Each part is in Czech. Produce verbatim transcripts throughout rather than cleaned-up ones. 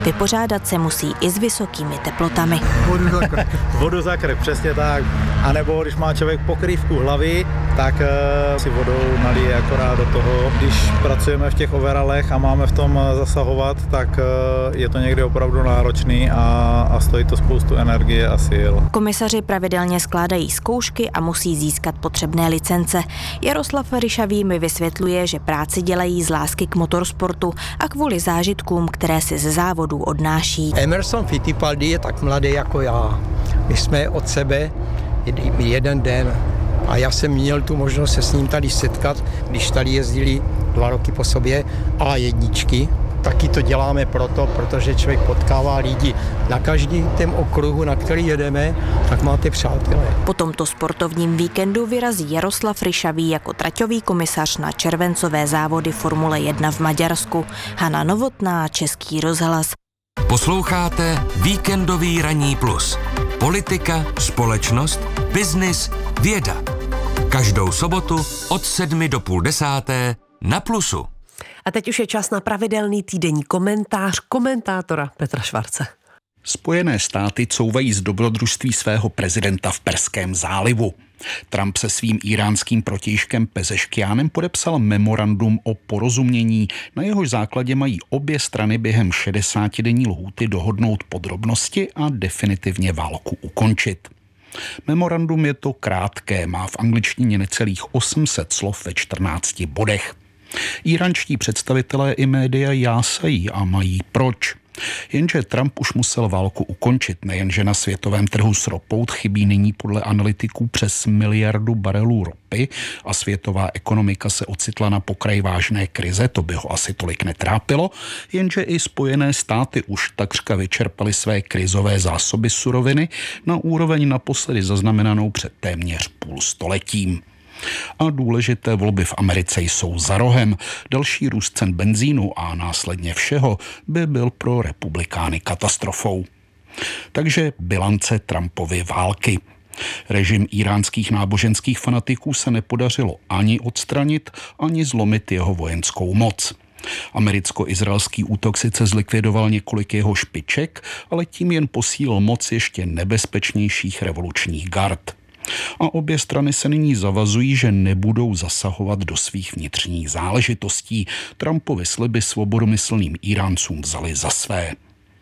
Vypořádat se musí i s vysokými teplotami. Vodu za krk. Vodu za krk, přesně tak. A nebo když má člověk pokrývku hlavy, tak uh, si vodou nalije akorát do toho. Když pracujeme v těch overalech a máme v tom zasahovat, tak uh, je to někdy opravdu náročný a, a stojí to spoustu energie a sil. Komisaři pravidelně skládají zkoušky a musí získat potřebné licence. Jaroslav Ryšavý mi vysvětluje, že práci dělají z lásky k motorsportu a kvůli zážitkům, které si ze závodů odnáší. Emerson Fittipaldi je tak mladý jako já. My jsme od sebe jeden den a já jsem měl tu možnost se s ním tady setkat, když tady jezdili dva roky po sobě á jedničky. Taky to děláme proto, protože člověk potkává lidi. Na každý tém okruhu, na který jedeme, tak máte přátelé. Po tomto sportovním víkendu vyrazí Jaroslav Ryšavý jako traťový komisař na červencové závody Formule jedna v Maďarsku. Hana Novotná, Český rozhlas. Posloucháte Víkendový ranní plus. Politika, společnost, biznis, věda. Každou sobotu od sedmi do půl desáté na Plusu. A teď už je čas na pravidelný týdenní komentář komentátora Petra Švarce. Spojené státy couvají z dobrodružství svého prezidenta v Perském zálivu. Trump se svým íránským protějškem Pezeškiánem podepsal memorandum o porozumění, na jehož základě mají obě strany během šedesátidenní lhůty dohodnout podrobnosti a definitivně válku ukončit. Memorandum je to krátké, má v angličtině necelých osm set slov ve čtrnácti bodech. Íránští představitelé i média jásají a mají proč. Jenže Trump už musel válku ukončit, nejenže na světovém trhu s ropou chybí nyní podle analytiků přes miliardu barelů ropy a světová ekonomika se ocitla na pokraji vážné krize, to by ho asi tolik netrápilo, jenže i Spojené státy už takřka vyčerpaly své krizové zásoby suroviny na úroveň naposledy zaznamenanou před téměř půl stoletím. A důležité volby v Americe jsou za rohem. Další růst cen benzínu a následně všeho by byl pro republikány katastrofou. Takže bilance Trumpovy války. Režim íránských náboženských fanatiků se nepodařilo ani odstranit, ani zlomit jeho vojenskou moc. Americko-izraelský útok sice zlikvidoval několik jeho špiček, ale tím jen posílil moc ještě nebezpečnějších revolučních gard. A obě strany se nyní zavazují, že nebudou zasahovat do svých vnitřních záležitostí. Trumpovy sliby svobodomyslným Íráncům vzali za své.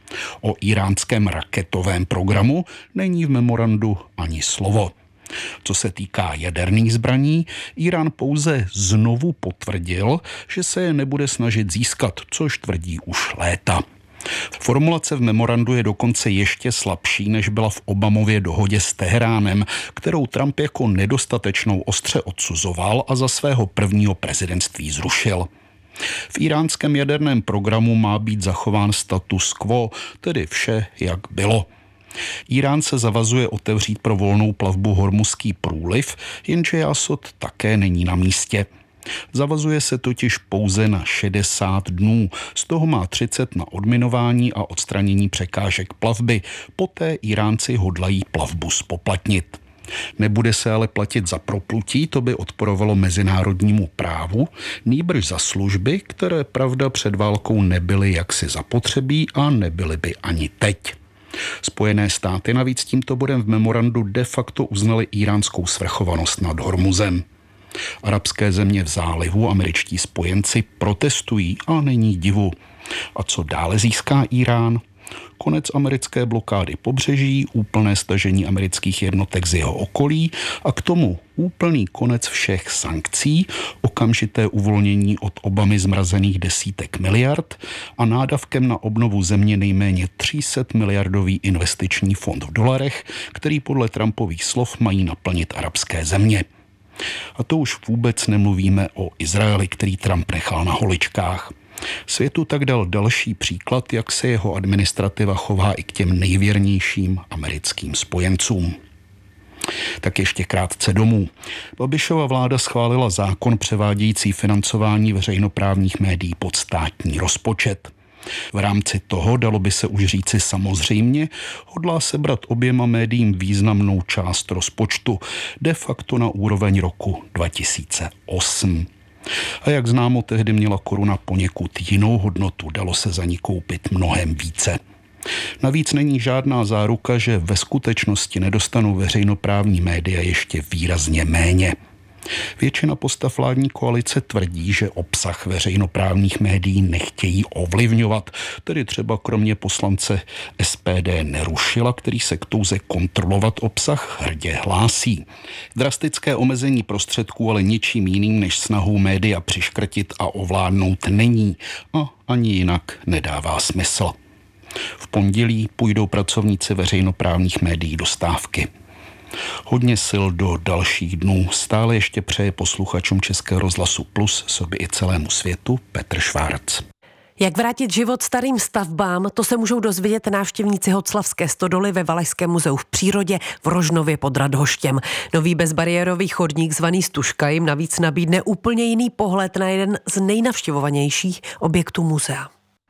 O íránském raketovém programu není v memorandu ani slovo. Co se týká jaderných zbraní, Írán pouze znovu potvrdil, že se je nebude snažit získat, což tvrdí už léta. Formulace v memorandu je dokonce ještě slabší, než byla v Obamově dohodě s Teheránem, kterou Trump jako nedostatečnou ostře odsuzoval a za svého prvního prezidentství zrušil. V íránském jaderném programu má být zachován status quo, tedy vše, jak bylo. Írán se zavazuje otevřít pro volnou plavbu Hormuzský průliv, jenže jásot také není na místě. Zavazuje se totiž pouze na šedesát dnů, z toho má třicet na odminování a odstranění překážek plavby, poté Íránci hodlají plavbu spoplatnit. Nebude se ale platit za proplutí, to by odporovalo mezinárodnímu právu, nýbrž za služby, které pravda před válkou nebyly jaksi zapotřebí a nebyly by ani teď. Spojené státy navíc tímto bodem v memorandu de facto uznaly íránskou svrchovanost nad Hormuzem. Arabské země v zálivu, američtí spojenci protestují a není divu. A co dále získá Írán? Konec americké blokády pobřeží, úplné stažení amerických jednotek z jeho okolí a k tomu úplný konec všech sankcí, okamžité uvolnění od Obamy zmrazených desítek miliard a nádavkem na obnovu země nejméně tři sta miliardový investiční fond v dolarech, který podle Trumpových slov mají naplnit arabské země. A to už vůbec nemluvíme o Izraeli, který Trump nechal na holičkách. Světu tak dal další příklad, jak se jeho administrativa chová i k těm nejvěrnějším americkým spojencům. Tak ještě krátce domů. Babišova vláda schválila zákon převádějící financování veřejnoprávních médií pod státní rozpočet. V rámci toho, dalo by se už říci samozřejmě, hodlá sebrat oběma médiím významnou část rozpočtu, de facto na úroveň roku dva tisíce osm. A jak známo, tehdy měla koruna poněkud jinou hodnotu, dalo se za ní koupit mnohem více. Navíc není žádná záruka, že ve skutečnosti nedostanou veřejnoprávní média ještě výrazně méně. Většina postav vládní koalice tvrdí, že obsah veřejnoprávních médií nechtějí ovlivňovat, tedy třeba kromě poslance S P D Nerušila, který se k touze kontrolovat obsah hrdě hlásí. Drastické omezení prostředků ale ničím jiným než snahou média přiškrtit a ovládnout není a ani jinak nedává smysl. V pondělí půjdou pracovníci veřejnoprávních médií do stávky. Hodně sil do dalších dnů stále ještě přeje posluchačům Českého rozhlasu Plus, sobě i celému světu, Petr Švárc. Jak vrátit život starým stavbám, to se můžou dozvědět návštěvníci Hoclavské stodoly ve Valašském muzeu v přírodě v Rožnově pod Radhoštěm. Nový bezbariérový chodník zvaný Stužka jim navíc nabídne úplně jiný pohled na jeden z nejnavštěvovanějších objektů muzea.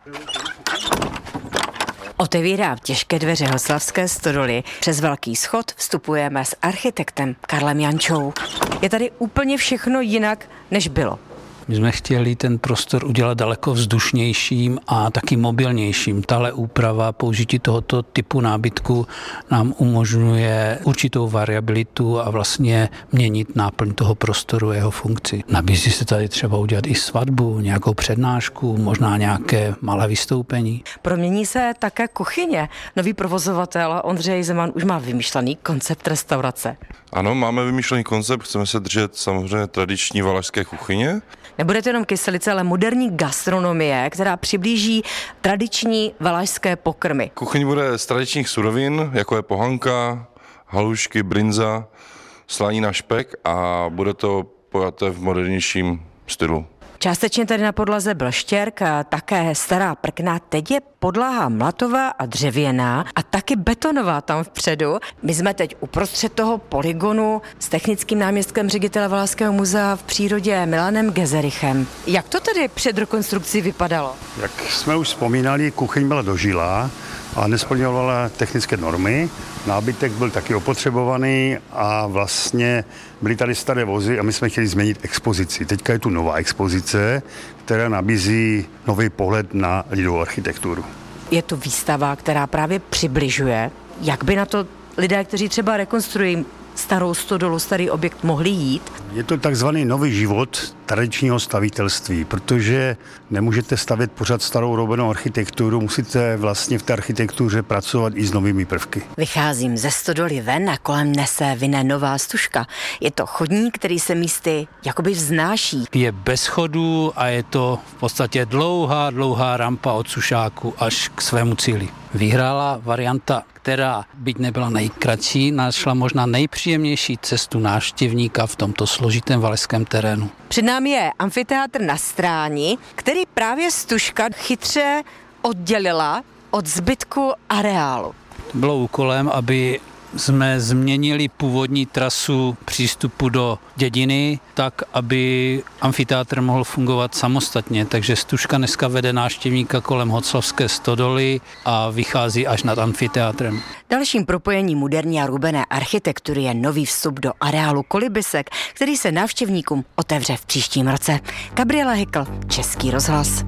Otevírá těžké dveře Hoclavské stodoly. Přes velký schod vstupujeme s architektem Karlem Jančou. Je tady úplně všechno jinak, než bylo. My jsme chtěli ten prostor udělat daleko vzdušnějším a taky mobilnějším. Tahle úprava použití tohoto typu nábytku nám umožňuje určitou variabilitu a vlastně měnit náplň toho prostoru, jeho funkci. Nabízí se tady třeba udělat i svatbu, nějakou přednášku, možná nějaké malé vystoupení. Promění se také kuchyně. Nový provozovatel Ondřej Zeman už má vymyšlený koncept restaurace. Ano, máme vymyšlený koncept, chceme se držet samozřejmě tradiční valašské kuchyně. Nebude to jenom kyselice, ale moderní gastronomie, která přiblíží tradiční valašské pokrmy. Kuchyň bude z tradičních surovin, jako je pohanka, halušky, brinza, slanina, špek a bude to pojaté v modernějším stylu. Částečně tady na podlaze byl štěrk, také stará prkna, teď je podlaha mlatová a dřevěná a taky betonová tam vpředu. My jsme teď uprostřed toho polygonu s technickým náměstkem ředitele Valašského muzea v přírodě Milanem Gezerichem. Jak to tedy před rekonstrukcí vypadalo? Jak jsme už vzpomínali, kuchyň byla dožilá a nesplňovala technické normy. Nábytek byl taky opotřebovaný a vlastně byly tady staré vozy a my jsme chtěli změnit expozici. Teďka je tu nová expozice, která nabízí nový pohled na lidovou architekturu. Je to výstava, která právě přibližuje, jak by na to lidé, kteří třeba rekonstruují starou stodolu, starý objekt, mohli jít. Je to takzvaný nový život tradičního stavitelství, protože nemůžete stavět pořád starou roubenou architekturu, musíte vlastně v té architektuře pracovat i s novými prvky. Vycházím ze stodoly ven a kolem mne se vyne nová stužka. Je to chodník, který se místy jakoby vznáší. Je bez chodů a je to v podstatě dlouhá, dlouhá rampa od Sušáku až k svému cíli. Vyhrála varianta, která byť nebyla nejkratší, našla možná nejpříjemnější cestu návštěvníka v tomto složitém valašském terénu. Před námi je amfiteátr na Stráni, který právě Stužka chytře oddělila od zbytku areálu. Bylo úkolem, aby jsme změnili původní trasu přístupu do dědiny tak, aby amfiteátr mohl fungovat samostatně. Takže Stužka dneska vede návštěvníka kolem Hoclavské stodoly a vychází až nad amfiteátrem. Dalším propojením moderní a rubené architektury je nový vstup do areálu Kolibysek, který se návštěvníkům otevře v příštím roce. Gabriela Hykl, Český rozhlas.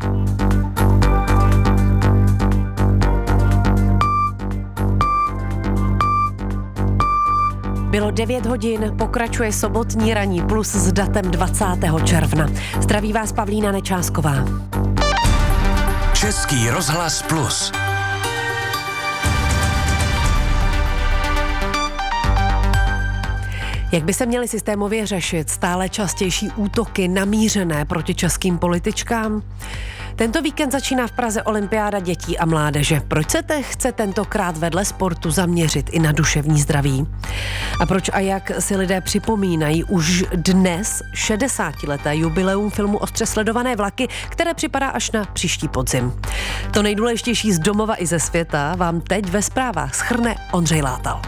Bylo devět hodin, pokračuje sobotní ranní plus s datem dvacátého června. Zdraví vás Pavlína Nečásková. Český rozhlas Plus. Jak by se měly systémově řešit stále častější útoky namířené proti českým političkám? Tento víkend začíná v Praze olympiáda dětí a mládeže. Proč se te chce tentokrát vedle sportu zaměřit i na duševní zdraví? A proč a jak si lidé připomínají už dnes šedesátileté jubileum filmu Ostře sledované vlaky, které připadá až na příští podzim? To nejdůležitější z domova i ze světa vám teď ve zprávách shrne Ondřej Látal.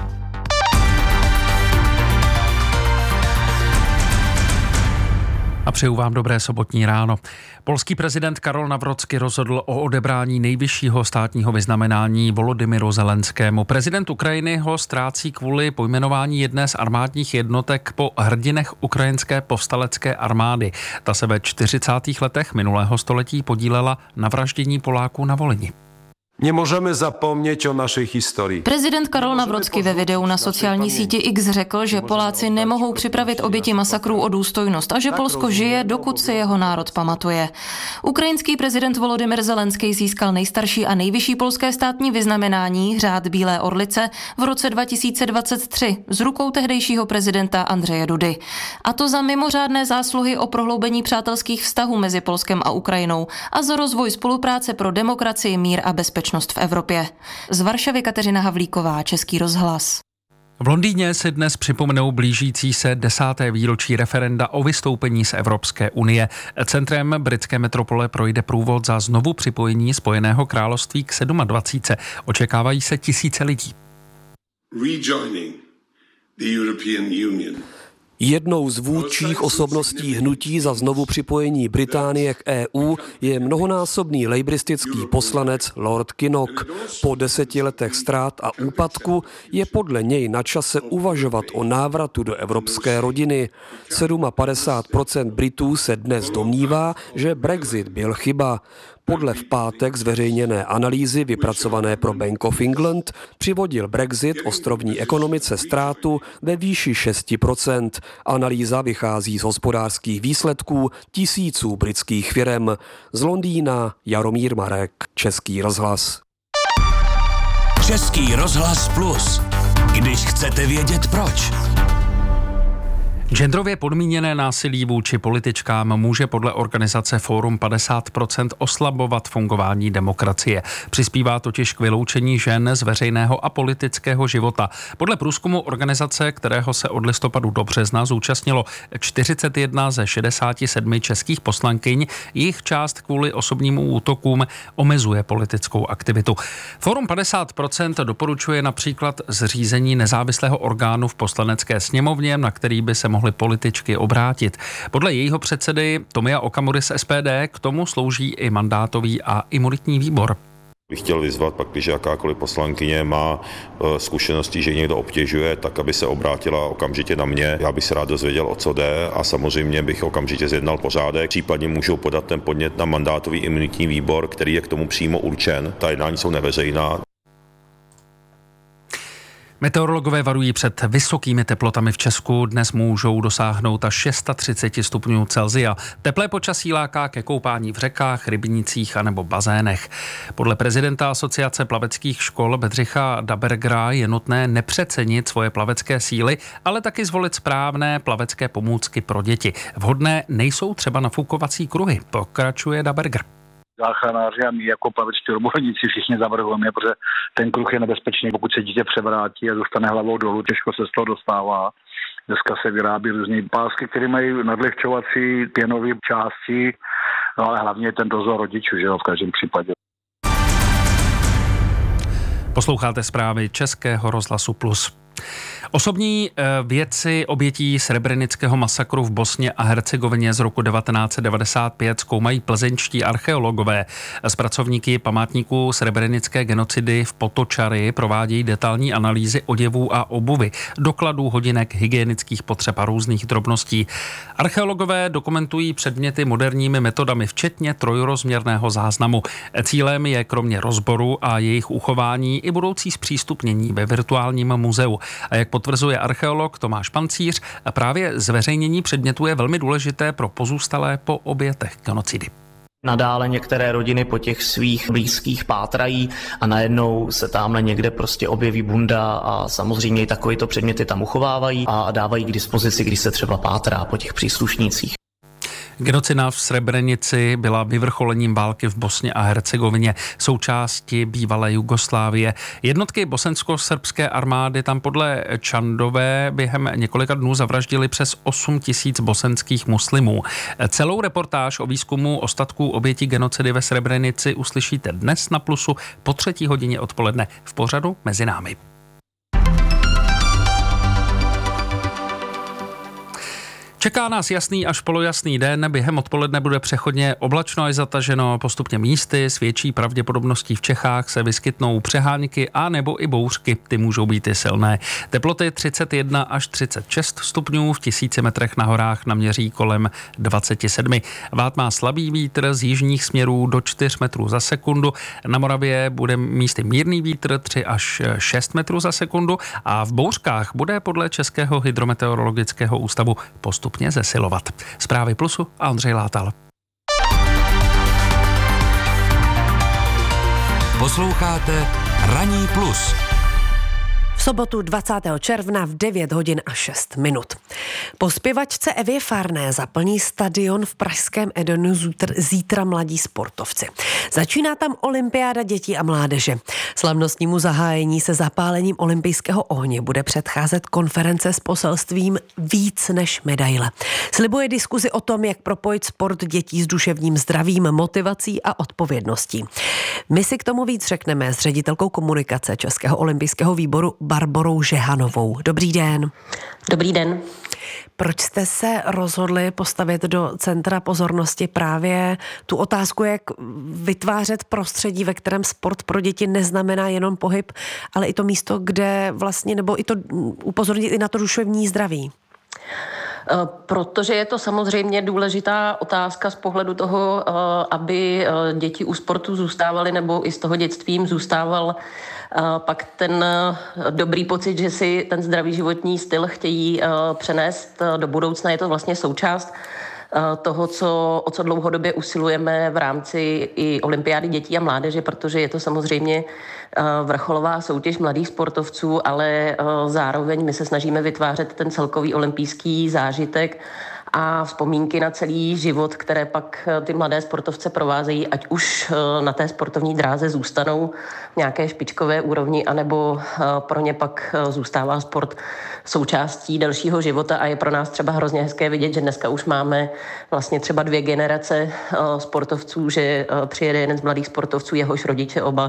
A přeju vám dobré sobotní ráno. Polský prezident Karol Nawrocki rozhodl o odebrání nejvyššího státního vyznamenání Volodymyru Zelenskému. Prezident Ukrajiny ho ztrácí kvůli pojmenování jedné z armádních jednotek po hrdinech ukrajinské povstalecké armády. Ta se ve čtyřicátých letech minulého století podílela na vraždění Poláků na Volyni. Nemůžeme zapomnět o naší historii. Prezident Karol Nawrocki ve videu na sociální síti X řekl, že Poláci nemohou připravit oběti masakrů o důstojnost a že Polsko žije, dokud se jeho národ pamatuje. Ukrajinský prezident Volodymyr Zelenský získal nejstarší a nejvyšší polské státní vyznamenání Řád Bílé orlice v roce dva tisíce dvacet tři z rukou tehdejšího prezidenta Andřeje Dudy. A to za mimořádné zásluhy o prohloubení přátelských vztahů mezi Polskem a Ukrajinou a za rozvoj spolupráce pro demokracii, mír a bezpečnost v Evropě. Z Varšavy Kateřina Havlíková, Český rozhlas. V Londýně si dnes připomenou blížící se desáté výročí referenda o vystoupení z Evropské unie. Centrem britské metropole projde průvod za znovu připojení Spojeného království k dvacet sedm. Očekávají se tisíce lidí. Rejoining the European Union. Jednou z vůdčích osobností hnutí za znovu připojení Británie k E U je mnohonásobný lejbristický poslanec Lord Kinnock. Po deseti letech ztrát a úpadku je podle něj na čase uvažovat o návratu do evropské rodiny. padesát sedm procent Britů se dnes domnívá, že Brexit byl chyba. Podle v pátek zveřejněné analýzy vypracované pro Bank of England přivodil Brexit ostrovní ekonomice ztrátu ve výši šest procent. Analýza vychází z hospodářských výsledků tisíců britských firem. Z Londýna Jaromír Marek, Český rozhlas. Český rozhlas plus. Když chcete vědět proč. Genderově podmíněné násilí vůči političkám může podle organizace Fórum padesát procent oslabovat fungování demokracie. Přispívá totiž k vyloučení žen z veřejného a politického života. Podle průzkumu organizace, kterého se od listopadu do března zúčastnilo čtyřicet jedna ze šedesáti sedmi českých poslankyň, jejich část kvůli osobním útokům omezuje politickou aktivitu. Fórum padesát procent doporučuje například zřízení nezávislého orgánu v poslanecké sněmovně, na který by se mohly političky obrátit. Podle jejího předsedy Tomia Okamury z S P D k tomu slouží i mandátový a imunitní výbor. Bych chtěl vyzvat, pak, když jakákoliv poslankyně má e, zkušenosti, že někdo obtěžuje, tak aby se obrátila okamžitě na mě. Já bych se rád dozvěděl, o co jde, a samozřejmě bych okamžitě zjednal pořádek. Případně můžou podat ten podnět na mandátový imunitní výbor, který je k tomu přímo určen. Ta jednání jsou neveřejná. Meteorologové varují před vysokými teplotami v Česku. Dnes můžou dosáhnout až třicet šest stupňů Celsia. Teplé počasí láká ke koupání v řekách, rybnících anebo bazénech. Podle prezidenta Asociace plaveckých škol Bedřicha Dabergera je nutné nepřecenit svoje plavecké síly, ale taky zvolit správné plavecké pomůcky pro děti. Vhodné nejsou třeba nafukovací kruhy, pokračuje Daberger. Záchranáři a my jako plavečtí odborníci všichni zavrhujeme, protože ten kruh je nebezpečný, pokud se dítě převrátí a dostane hlavou dolů, těžko se z toho dostává. Dneska se vyrábí různé pásky, které mají nadlehčovací pěnové části, no ale hlavně ten dozor rodičů, že jo, v každém případě. Posloucháte zprávy Českého rozhlasu Plus. Osobní věci obětí srebrenického masakru v Bosně a Hercegovině z roku devatenáct set devadesát pět zkoumají plzeňští archeologové. S pracovníky památníků srebrenické genocidy v Potočary provádějí detailní analýzy oděvů a obuvy, dokladů, hodinek, hygienických potřeb a různých drobností. Archeologové dokumentují předměty moderními metodami, včetně trojrozměrného záznamu. Cílem je kromě rozboru a jejich uchování i budoucí zpřístupnění ve virtuálním muzeu. A jak potvrzuje archeolog Tomáš Pancíř, právě zveřejnění předmětu je velmi důležité pro pozůstalé po obětech genocidy. Nadále některé rodiny po těch svých blízkých pátrají a najednou se tamhle někde prostě objeví bunda a samozřejmě i takovýto předměty tam uchovávají a dávají k dispozici, když se třeba pátrá po těch příslušnících. Genocida v Srebrenici byla vyvrcholením války v Bosně a Hercegovině, součásti bývalé Jugoslávie. Jednotky bosensko-srbské armády tam podle Čandové během několika dnů zavraždili přes osm tisíc bosenských muslimů. Celou reportáž o výzkumu ostatků obětí genocidy ve Srebrenici uslyšíte dnes na Plusu po třetí hodině odpoledne v pořadu Mezi námi. Čeká nás jasný až polojasný den, během odpoledne bude přechodně oblačno až zataženo, postupně místy s větší pravděpodobností v Čechách se vyskytnou přehánky a nebo i bouřky, ty můžou být i silné. Teploty třicet jedna až třicet šest stupňů, v tisíci metrech na horách naměří kolem dvacet sedm. Váh má slabý vítr z jižních směrů do čtyři metrů za sekundu, na Moravě bude místy mírný vítr tři až šest metrů za sekundu a v bouřkách bude podle Českého hydrometeorologického ústavu postupně zesilovat. Zprávy Plusu a Ondřej Látal. Posloucháte Ranní plus. V sobotu dvacátého června v devět hodin a šest minut. Po zpěvačce Evě Farné zaplní stadion v pražském Edenu zítra mladí sportovci. Začíná tam olympiáda dětí a mládeže. Slavnostnímu zahájení se zapálením olympijského ohně bude předcházet konference s poselstvím víc než medaile. Slibuje diskuzi o tom, jak propojit sport dětí s duševním zdravím, motivací a odpovědností. My si k tomu víc řekneme s ředitelkou komunikace Českého olympijského výboru Barborou Žehanovou. Dobrý den. Dobrý den. Proč jste se rozhodli postavit do centra pozornosti právě tu otázku, jak vytvářet prostředí, ve kterém sport pro děti neznamená jenom pohyb, ale i to místo, kde vlastně, nebo i to upozornit i na to duševní zdraví? Protože je to samozřejmě důležitá otázka z pohledu toho, aby děti u sportu zůstávaly nebo i z toho dětství jim zůstával pak ten dobrý pocit, že si ten zdravý životní styl chtějí přenést do budoucna. Je to vlastně součást toho, co, o co dlouhodobě usilujeme v rámci i olympiády dětí a mládeže, protože je to samozřejmě vrcholová soutěž mladých sportovců, ale zároveň my se snažíme vytvářet ten celkový olympijský zážitek a vzpomínky na celý život, které pak ty mladé sportovce provázejí, ať už na té sportovní dráze zůstanou v nějaké špičkové úrovni, anebo pro ně pak zůstává sport součástí dalšího života a je pro nás třeba hrozně hezké vidět, že dneska už máme vlastně třeba dvě generace sportovců, že přijede jeden z mladých sportovců, jehož rodiče oba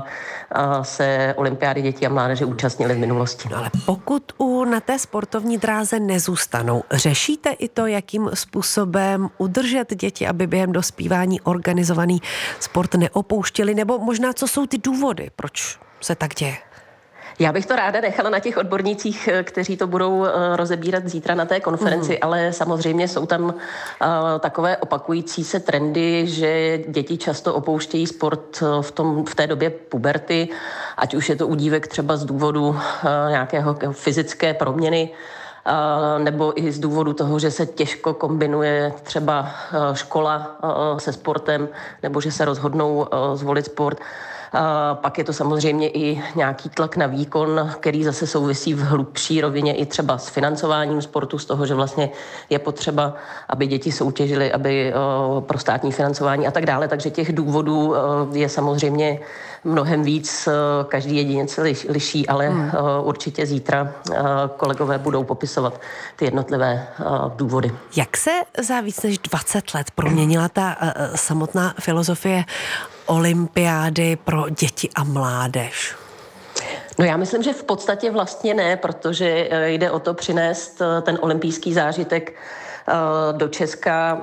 se olympiády dětí a mládeže účastnili v minulosti. No ale pokud u, na té sportovní dráze nezůstanou, řešíte i to, jakým způsobem udržet děti, aby během dospívání organizovaný sport neopouštěli, nebo možná co jsou ty důvody, proč se tak děje? Já bych to ráda nechala na těch odbornících, kteří to budou rozebírat zítra na té konferenci, mm. ale samozřejmě jsou tam uh, takové opakující se trendy, že děti často opouštějí sport v, tom, v té době puberty, ať už je to u dívek třeba z důvodu uh, nějakého fyzické proměny, Uh, nebo i z důvodu toho, že se těžko kombinuje třeba uh, škola uh, se sportem, nebo že se rozhodnou uh, zvolit sport. Uh, pak je to samozřejmě i nějaký tlak na výkon, který zase souvisí v hlubší rovině i třeba s financováním sportu, z toho, že vlastně je potřeba, aby děti soutěžily, aby uh, pro státní financování a tak dále. Takže těch důvodů uh, je samozřejmě mnohem víc, uh, každý jedinec se liš, liší, ale hmm. uh, určitě zítra uh, kolegové budou popisovat ty jednotlivé uh, důvody. Jak se za víc než dvacet let proměnila ta uh, samotná filozofie olympiády pro děti a mládež? No já myslím, že v podstatě vlastně ne, protože jde o to přinést ten olympijský zážitek do Česka,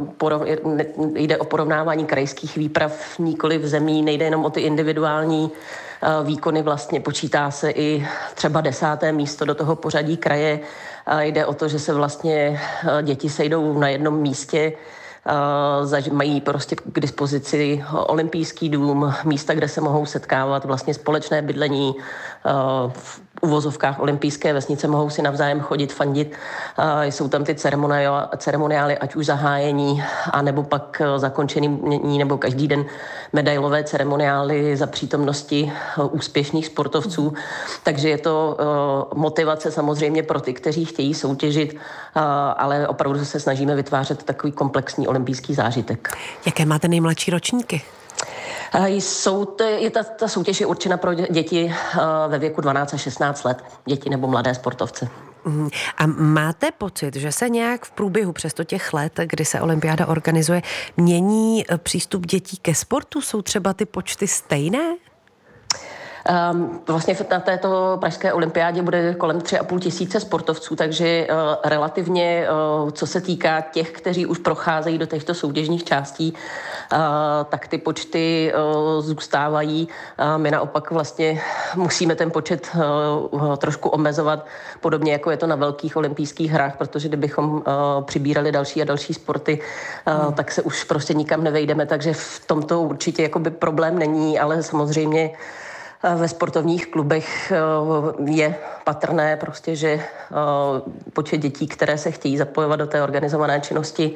jde o porovnávání krajských výprav, nikoliv zemí, nejde jenom o ty individuální výkony, vlastně počítá se i třeba desáté místo do toho pořadí kraje. Jde o to, že se vlastně děti sejdou na jednom místě, Uh, mají prostě k dispozici olympijský dům, místa, kde se mohou setkávat, vlastně společné bydlení, uh, v uvozovkách olympijské vesnice, mohou si navzájem chodit, fandit. Uh, jsou tam ty ceremoniály, ať už zahájení, anebo pak zakončení, nebo každý den medailové ceremoniály za přítomnosti uh, úspěšných sportovců. Takže je to uh, motivace samozřejmě pro ty, kteří chtějí soutěžit, uh, ale opravdu se snažíme vytvářet takový komplexní olympijský zážitek. Jaké máte nejmladší ročníky? Jsou to, je ta, ta soutěž je určena pro děti ve věku dvanáct až šestnáct let, děti nebo mladé sportovce. A máte pocit, že se nějak v průběhu přesto těch let, kdy se olympiáda organizuje, mění přístup dětí ke sportu? Jsou třeba ty počty stejné? Vlastně na této pražské olympiádě bude kolem tři a půl tisíce sportovců, takže relativně, co se týká těch, kteří už procházejí do těchto soutěžních částí, tak ty počty zůstávají. My naopak vlastně musíme ten počet trošku omezovat, podobně jako je to na velkých olympijských hrách, protože kdybychom přibírali další a další sporty, hmm. tak se už prostě nikam nevejdeme, takže v tomto určitě jakoby problém není, ale samozřejmě ve sportovních klubech je patrné prostě, že počet dětí, které se chtějí zapojovat do té organizované činnosti,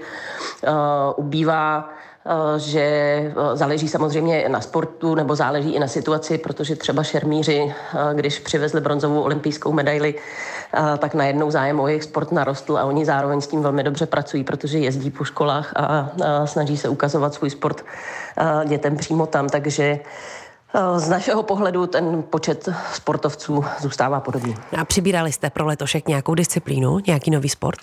ubývá, že záleží samozřejmě na sportu nebo záleží i na situaci, protože třeba šermíři, když přivezli bronzovou olympijskou medaili, tak najednou zájem o jejich sport narostl a oni zároveň s tím velmi dobře pracují, protože jezdí po školách a snaží se ukazovat svůj sport dětem přímo tam, takže z našeho pohledu ten počet sportovců zůstává podobný. A přibírali jste pro letošek nějakou disciplínu, nějaký nový sport?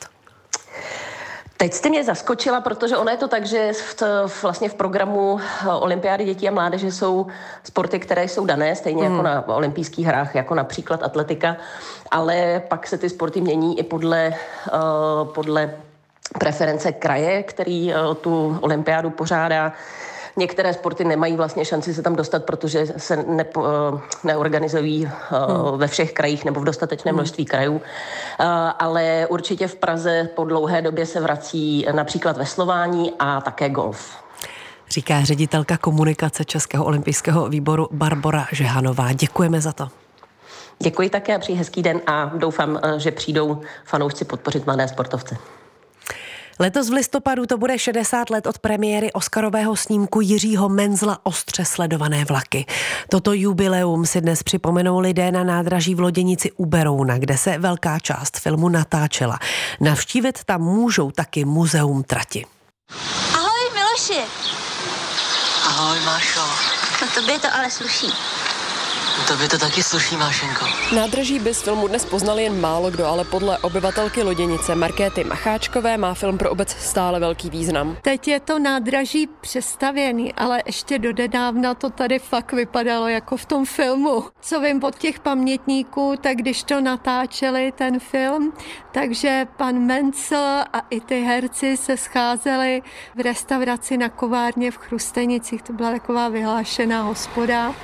Teď jste mě zaskočila, protože ono je to tak, že v, vlastně v programu olympiády dětí a mládeže jsou sporty, které jsou dané, stejně mm. jako na olympijských hrách, jako například atletika, ale pak se ty sporty mění i podle, uh, podle preference kraje, který uh, tu olympiádu pořádá. Některé sporty nemají vlastně šanci se tam dostat, protože se ne, neorganizují hmm. ve všech krajích nebo v dostatečném množství krajů. Ale určitě v Praze po dlouhé době se vrací například veslování a také golf. Říká ředitelka komunikace Českého olympijského výboru Barbora Žehanová. Děkujeme za to. Děkuji také a přeji hezký den a doufám, že přijdou fanoušci podpořit mladé sportovce. Letos v listopadu to bude šedesát let od premiéry oscarového snímku Jiřího Menzla Ostře sledované vlaky. Toto jubileum si dnes připomenou lidé na nádraží v Loděnici u Berouna, kde se velká část filmu natáčela. Navštívit tam můžou taky muzeum trati. Ahoj Miloši. Ahoj Mášo. No tobě to ale sluší. Tobě to taky sluší, Mášenko. Nádraží by z filmu dnes poznal jen málo kdo, ale podle obyvatelky Loděnice Markéty Macháčkové má film pro obec stále velký význam. Teď je to nádraží přestavěný, ale ještě dodedávna to tady fakt vypadalo jako v tom filmu. Co vím od těch pamětníků, tak když to natáčeli ten film, takže pan Mencl a i ty herci se scházeli v restauraci na Kovárně v Chrustenicích. To byla taková vyhlášená hospoda.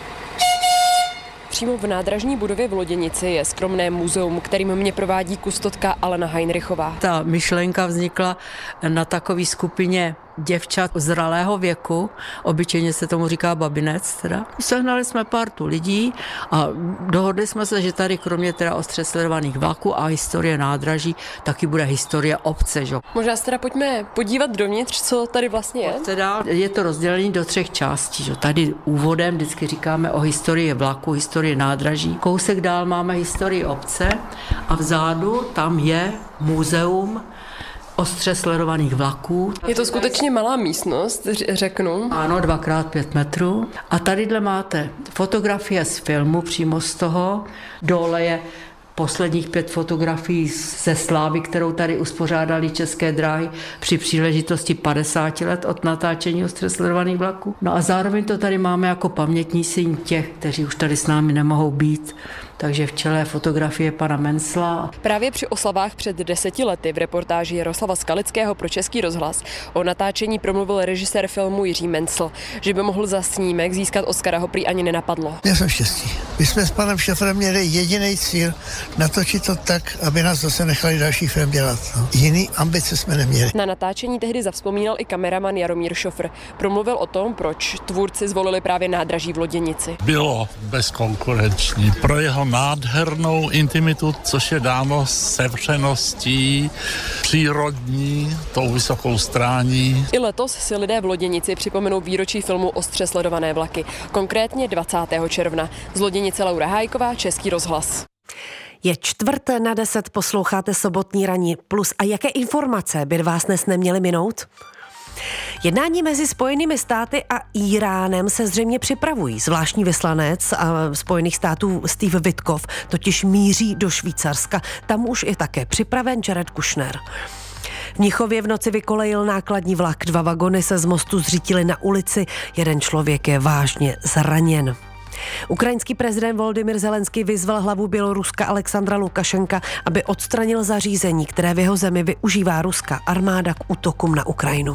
Přímo v nádražní budově v Loděnici je skromné muzeum, kterým mě provádí kustotka Alena Heinrichová. Ta myšlenka vznikla na takové skupině děvčat zralého věku, obyčejně se tomu říká babinec teda. Sehnali jsme partu lidí a dohodli jsme se, že tady kromě teda ostře sledovaných vlaků a historie nádraží, taky bude historie obce. Že? Možná se teda pojďme podívat dovnitř, co tady vlastně je. Teda je to rozdělení do třech částí. Že? Tady úvodem vždycky říkáme o historii vlaku, historii nádraží. Kousek dál máme historii obce a vzadu tam je muzeum ostře sledovaných vlaků. Je to skutečně malá místnost, řeknu. Ano, dvakrát pět metrů. A tadyhle máte fotografie z filmu přímo z toho. Dole je posledních pět fotografií ze slávy, kterou tady uspořádali České dráhy při příležitosti padesáti let od natáčení ostře sledovaných vlaků. No a zároveň to tady máme jako pamětní síň těch, kteří už tady s námi nemohou být. Takže v čele fotografie pana Mencla. Právě při oslavách před deseti lety v reportáži Jaroslava Skalického pro Český rozhlas o natáčení promluvil režisér filmu Jiří Mencl, že by mohl za snímek získat Oscara, ho prý ani nenapadlo. Já jsem štěstí. My jsme s panem šoferem měli jediný cíl, natočit to tak, aby nás zase nechali další film dělat. No. Jiný ambice jsme neměli. Na natáčení tehdy zavzpomínal i kameraman Jaromír Šofr. Promluvil o tom, proč tvůrci zvolili právě nádraží v Loděnici. Bylo bezkonkurenční. Pro jeho nádhernou intimitu, což je dáno sevřeností, přírodní, tou vysokou strání. I letos si lidé v Loděnici připomenou výročí filmu Ostře sledované vlaky, konkrétně dvacátého června. Z Loděnice Laura Hájková, Český rozhlas. Je čtvrt na deset, posloucháte sobotní ranní plus. A jaké informace by vás dnes neměly minout? Jednání mezi Spojenými státy a Íránem se zřejmě připravují. Zvláštní vyslanec Spojených států Steve Witkoff totiž míří do Švýcarska. Tam už je také připraven Jared Kushner. V Mnichově v noci vykolejil nákladní vlak. Dva vagony se z mostu zřítily na ulici. Jeden člověk je vážně zraněn. Ukrajinský prezident Volodymyr Zelenský vyzval hlavu Běloruska Alexandra Lukašenka, aby odstranil zařízení, které v jeho zemi využívá ruská armáda k útokům na Ukrajinu.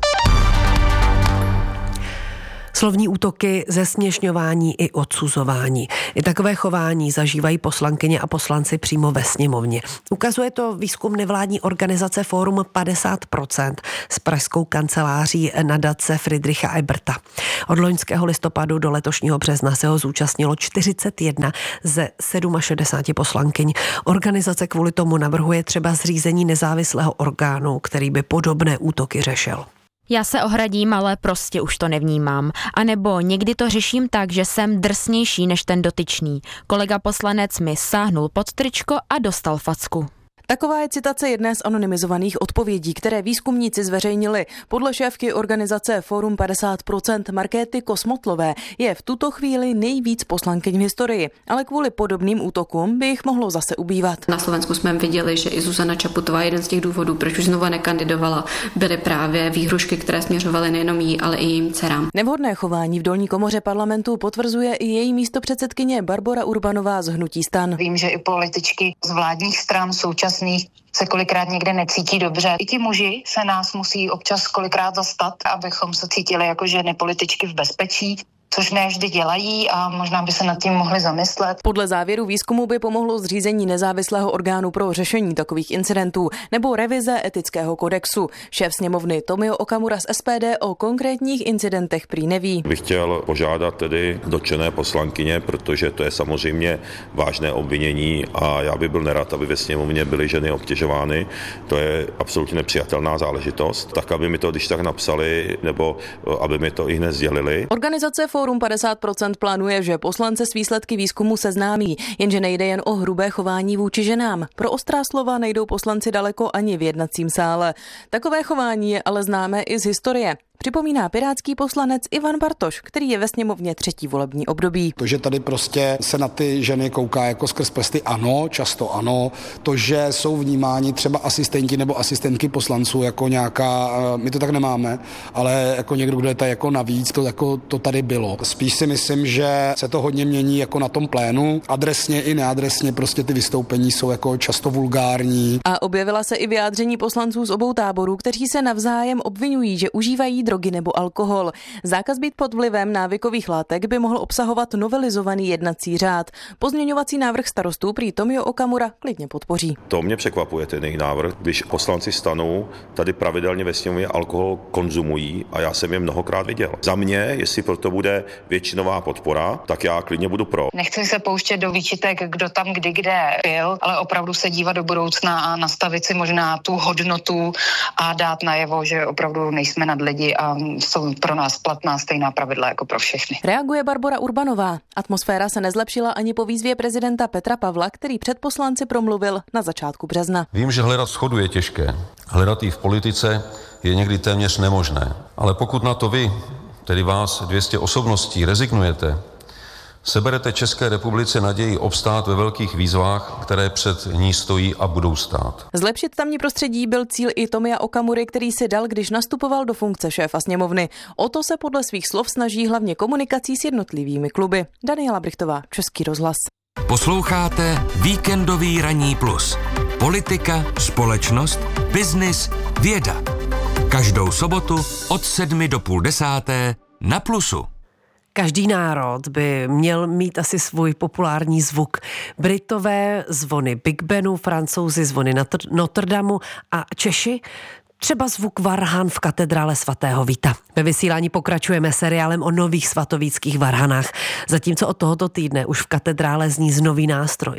Slovní útoky, zesměšňování i odsuzování. I takové chování zažívají poslankyně a poslanci přímo ve sněmovně. Ukazuje to výzkum nevládní organizace Fórum padesát procent s pražskou kanceláří nadace Friedricha Eberta. Od loňského listopadu do letošního března se ho zúčastnilo čtyřicet jedna ze šedesáti sedmi poslankyň. Organizace kvůli tomu navrhuje třeba zřízení nezávislého orgánu, který by podobné útoky řešil. Já se ohradím, ale prostě už to nevnímám. A nebo někdy to řeším tak, že jsem drsnější než ten dotyčný. Kolega poslanec mi sáhnul pod tričko a dostal facku. Taková je citace jedné z anonymizovaných odpovědí, které výzkumníci zveřejnili. Podle šéfky organizace Fórum padesát procent Markéty Kosmotlové je v tuto chvíli nejvíc poslankyň v historii, ale kvůli podobným útokům by jich mohlo zase ubývat. Na Slovensku jsme viděli, že i Zuzana Čaputová, jeden z těch důvodů, proč už znova nekandidovala, byly právě výhrušky, které směřovaly nejenom jí, ale i jejím dcerám. Nevhodné chování v dolní komoře parlamentu potvrzuje i její místopředsedkyně Barbora Urbanová z hnutí STAN. Vím, že i političky z vládních stran současných se kolikrát někde necítí dobře. I ti muži se nás musí občas kolikrát zastat, abychom se cítili jako ženy političky v bezpečí, což ne vždy dělají a možná by se nad tím mohli zamyslet. Podle závěru výzkumu by pomohlo zřízení nezávislého orgánu pro řešení takových incidentů nebo revize etického kodexu. Šéf sněmovny Tomio Okamura z S P D o konkrétních incidentech prý neví. Bych chtěl požádat tedy dotčené poslankyně, protože to je samozřejmě vážné obvinění a já bych byl nerad, aby ve sněmovně byly ženy obtěžovány. To je absolutně nepřijatelná záležitost. Tak, aby mi to když tak napsali nebo aby mi to i hned sdělili. Organizace Fórum padesát procent plánuje, že poslance s výsledky výzkumu seznámí, jenže nejde jen o hrubé chování vůči ženám. Pro ostrá slova nejdou poslanci daleko ani v jednacím sále. Takové chování je ale známé i z historie. Připomíná pirátský poslanec Ivan Bartoš, který je ve sněmovně třetí volební období. To, že tady prostě se na ty ženy kouká jako skrz prsty, ano, často ano. To, že jsou vnímáni třeba asistenti nebo asistentky poslanců jako nějaká, my to tak nemáme, ale jako někdo, kdo je tady jako navíc, to, jako, to tady bylo. Spíš si myslím, že se to hodně mění jako na tom plénu. Adresně i neadresně prostě ty vystoupení jsou jako často vulgární. A objevila se i vyjádření poslanců z obou táborů, kteří se navzájem obvinují, že užívají drogy nebo alkohol. Zákaz být pod vlivem návykových látek by mohl obsahovat novelizovaný jednací řád. Pozměňovací návrh starostů prý Tomio Okamura klidně podpoří. To mě překvapuje ten jejich návrh, když poslanci STANu tady pravidelně ve sněmovně alkohol konzumují a já jsem je mnohokrát viděl. Za mě, jestli proto bude většinová podpora, tak já klidně budu pro. Nechci se pouštět do výčitek, kdo tam kdy kde pil, ale opravdu se dívat do budoucna a nastavit si možná tu hodnotu a dát najevo, že opravdu nejsme nad lidi a jsou pro nás platná stejná pravidla jako pro všechny. Reaguje Barbora Urbanová. Atmosféra se nezlepšila ani po výzvě prezidenta Petra Pavla, který před poslanci promluvil na začátku března. Vím, že hledat shodu je těžké. Hledat ji v politice je někdy téměř nemožné. Ale pokud na to vy, tedy vás dvě stě osobností, rezignujete, seberete České republice naději obstát ve velkých výzvách, které před ní stojí a budou stát. Zlepšit tamní prostředí byl cíl i Tomia Okamury, který si dal, když nastupoval do funkce šéfa sněmovny. O to se podle svých slov snaží hlavně komunikací s jednotlivými kluby. Daniela Brichtová, Český rozhlas. Posloucháte Víkendový ranní plus. Politika, společnost, biznis, věda. Každou sobotu od sedmi do půl desáté na Plusu. Každý národ by měl mít asi svůj populární zvuk. Britové zvony Big Benu, Francouzi zvony Notre Damu a Češi třeba zvuk varhan v katedrále svatého Víta. Ve vysílání pokračujeme seriálem o nových svatovíckých varhanách. Zatímco od tohoto týdne už v katedrále zní nový nástroj.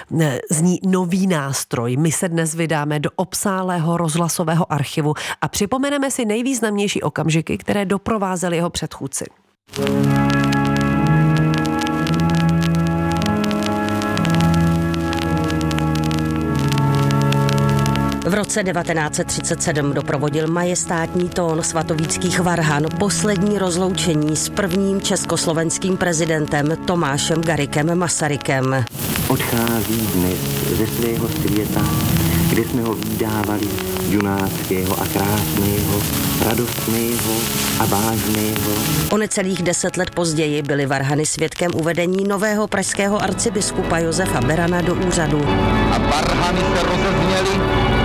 Zní nový nástroj. My se dnes vydáme do obsálého rozhlasového archivu a připomeneme si nejvýznamnější okamžiky, které doprovázely jeho předchůdci. V roce devatenáct set třicet sedm doprovodil majestátní tón svatovíckých varhan poslední rozloučení s prvním československým prezidentem Tomášem Garrigue Masarykem. Odchází dnes ze svého světa, kde jsme ho vídávali, junáckého a krásného, radostného a vážného. O necelých deset let později byly varhany svědkem uvedení nového pražského arcibiskupa Josefa Berana do úřadu. A varhany se rozezněly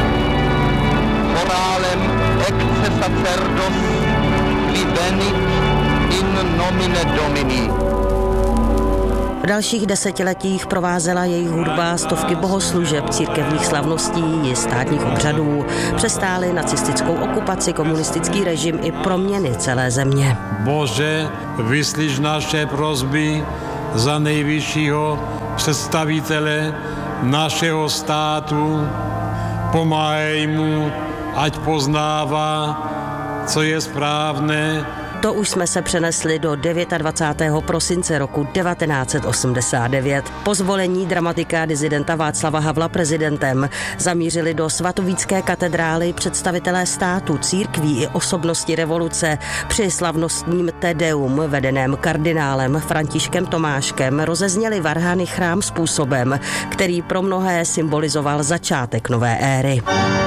chorálem Ecce sacerdos qui venit in nomine Domini. V dalších desetiletích provázela jejich hudba stovky bohoslužeb, církevních slavností i státních obřadů. Přestáli nacistickou okupaci, komunistický režim i proměny celé země. Bože, vyslyš naše prosby za nejvyššího představitele našeho státu. Pomáhej mu, ať poznává, co je správné. To už jsme se přenesli do dvacátého devátého prosince roku devatenáct set osmdesát devět. Po zvolení dramatika dizidenta Václava Havla prezidentem zamířili do svatovícké katedrály představitelé státu, církví i osobnosti revoluce. Při slavnostním Tedeum vedeném kardinálem Františkem Tomáškem rozezněli varhany chrám způsobem, který pro mnohé symbolizoval začátek nové éry.